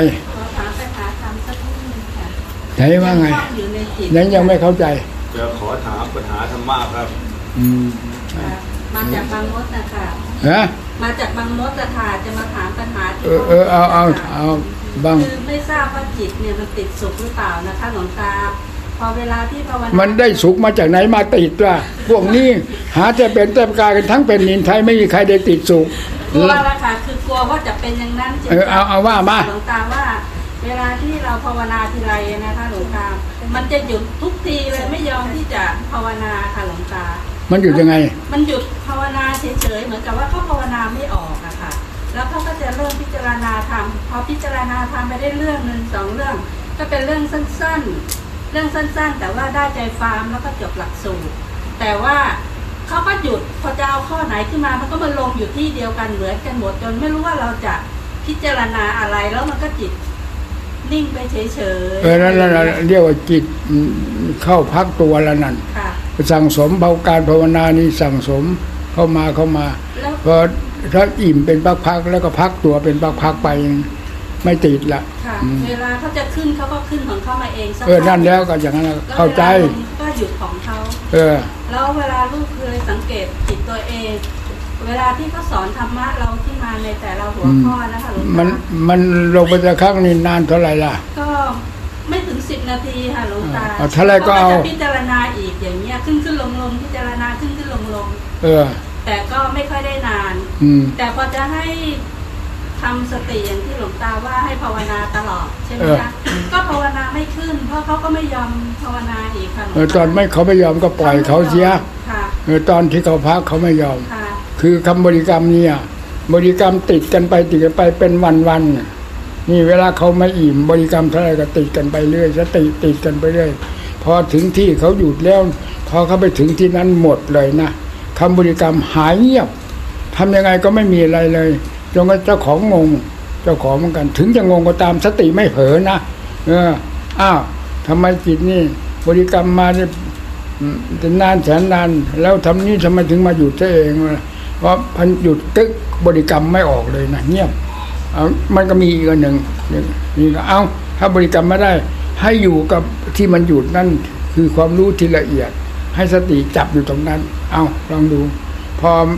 ไหนว่าไงนั้นยังไม่เข้าใจจะขอถามปัญหาธรรมะครับมาจากบางมดนะคะมาจากบางมดค่ะจะมาถามปัญหาเอาบางคือไม่ทราบว่าจิตเนี่ยมันติดสุขหรือเปล่านะคะหลวงตาพอเวลาที่ภาวนามันได้สุขมาจากไหนมาติดล่ะพวกนี้หาจะเป็นแต่กายกันทั้งเป็นนินไทยไม่มีใครได้ติดสุขกลัวละค่ะคือกลัวว่าจะเป็นอย่างนั้นจริงเอาว่ามาหลวงตาว่าเวลาที่เราภาวนาทีไรนะคะหลวงตามันจะหยุดทุกทีเลยไม่ยอมที่จะภาวนาค่ะหลวงตามันหยุดยังไงมันหยุดภาวนาเฉยๆเหมือนกับว่าเขาภาวนาไม่ออกอะค่ะแล้วเขาก็จะเริ่มพิจารณาธรรมพอพิจารณาธรรมไปได้เรื่องนึง2 เรื่องก็เป็นเรื่องสั้นๆแต่ว่าได้ใจฟาร์มแล้วก็จบหลักสูตรแต่ว่าเขาก็หยุดพอจะเอาข้อไหนขึ้นมามันก็มาลงอยู่ที่เดียวกันเหมือนกันหมดจนไม่รู้ว่าเราจะพิจารณาอะไรแล้วมันก็จิตนิ่งไปเฉยๆนั่นเรียกว่าจิตเข้าพักตัวแล้วนั่นสั่งสมเบาการภาวนานี้สั่งสมเข้ามาพอถ้าอิ่มเป็นพักๆแล้วก็พักตัวเป็นพักๆไปไม่ติดละเวลาเขาจะขึ้นเขาก็ขึ้นของเขามาเองนั่นแล้วก็อย่างนั้นเข้าใจก็หยุดของเขาแล้วเวลาลูกเคยสังเกตจิตตัวเองเวลาที่เขาสอนธรรมะเราที่มาในแต่ละหัวข้อนะคะหลวงตามันลงไปจะครั้งนี้นานเท่าไหร่ล่ะก็ไม่ถึง10 นาทีค่ะหลวงตาเท่าไรก็เอาพิจารณาอีกอย่างเงี้ยขึ้นลงพิจารณาขึ้นลงแต่ก็ไม่ค่อยได้นานแต่พอจะให้ทำสติอย่างที่หลวงตาว่าให้ภาวนาตลอดใช่ไหมคะก็ภาวนาไม่ขึ้นเพราะเขาก็ไม่ยอมภาวนาอีกค่ะตอนเขาไม่ยอมก็ปล่อยเขาเสียตอนที่เขาพักเขาไม่ยอมคือคำบริกรรมเนี่ยบริกรรมติดกันไปเป็นวันนี่เวลาเขาไม่อิ่มบริกรรมเท่าไรก็ติดกันไปเรื่อยสติติดกันไปเรื่อยพอถึงที่เขาหยุดแล้วพอเขาไปถึงที่นั้นหมดเลยนะคำบริกรรมหายเงียบทำยังไงก็ไม่มีอะไรเลยจนกระทั่งเจ้าของงงเจ้าของเหมือนกันถึงจะงงก็ตามสติไม่เผลอนะทำไมจิตนี่บริกรรมมาจะนานแสนนานแล้วทำนี้ทำไมถึงมาหยุดเองเพราะพันหยุดตึกบริกรรมไม่ออกเลยนะเงียบมันก็มีอีกอันหนึ่งนี่ก็ถ้าบริกรรมไม่ได้ให้อยู่กับที่มันหยุดนั่นคือความรู้ที่ละเอียดให้สติจับอยู่ตรงนั้นลองดูพอ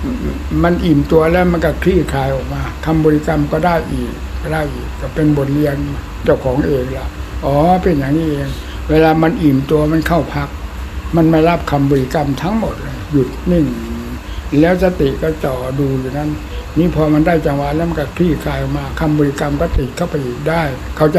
มันอิ่มตัวแล้วมันก็คลี่คลายออกมาคำบริกรรมก็ได้อีกก็เป็นบทเรียนเจ้าของเองละอ๋อเป็นอย่างนี้เองเวลามันอิ่มตัวมันเข้าพักมันไม่รับคำบริกรรมทั้งหมดเลยหยุดนิ่งแล้วสติก็จ่อดูอยู่นั้นนี่พอมันได้จังหวะแล้วมันก็คลี่คลายออกมาคำบริกรรมก็ติดเข้าไปอีกได้เข้าใจ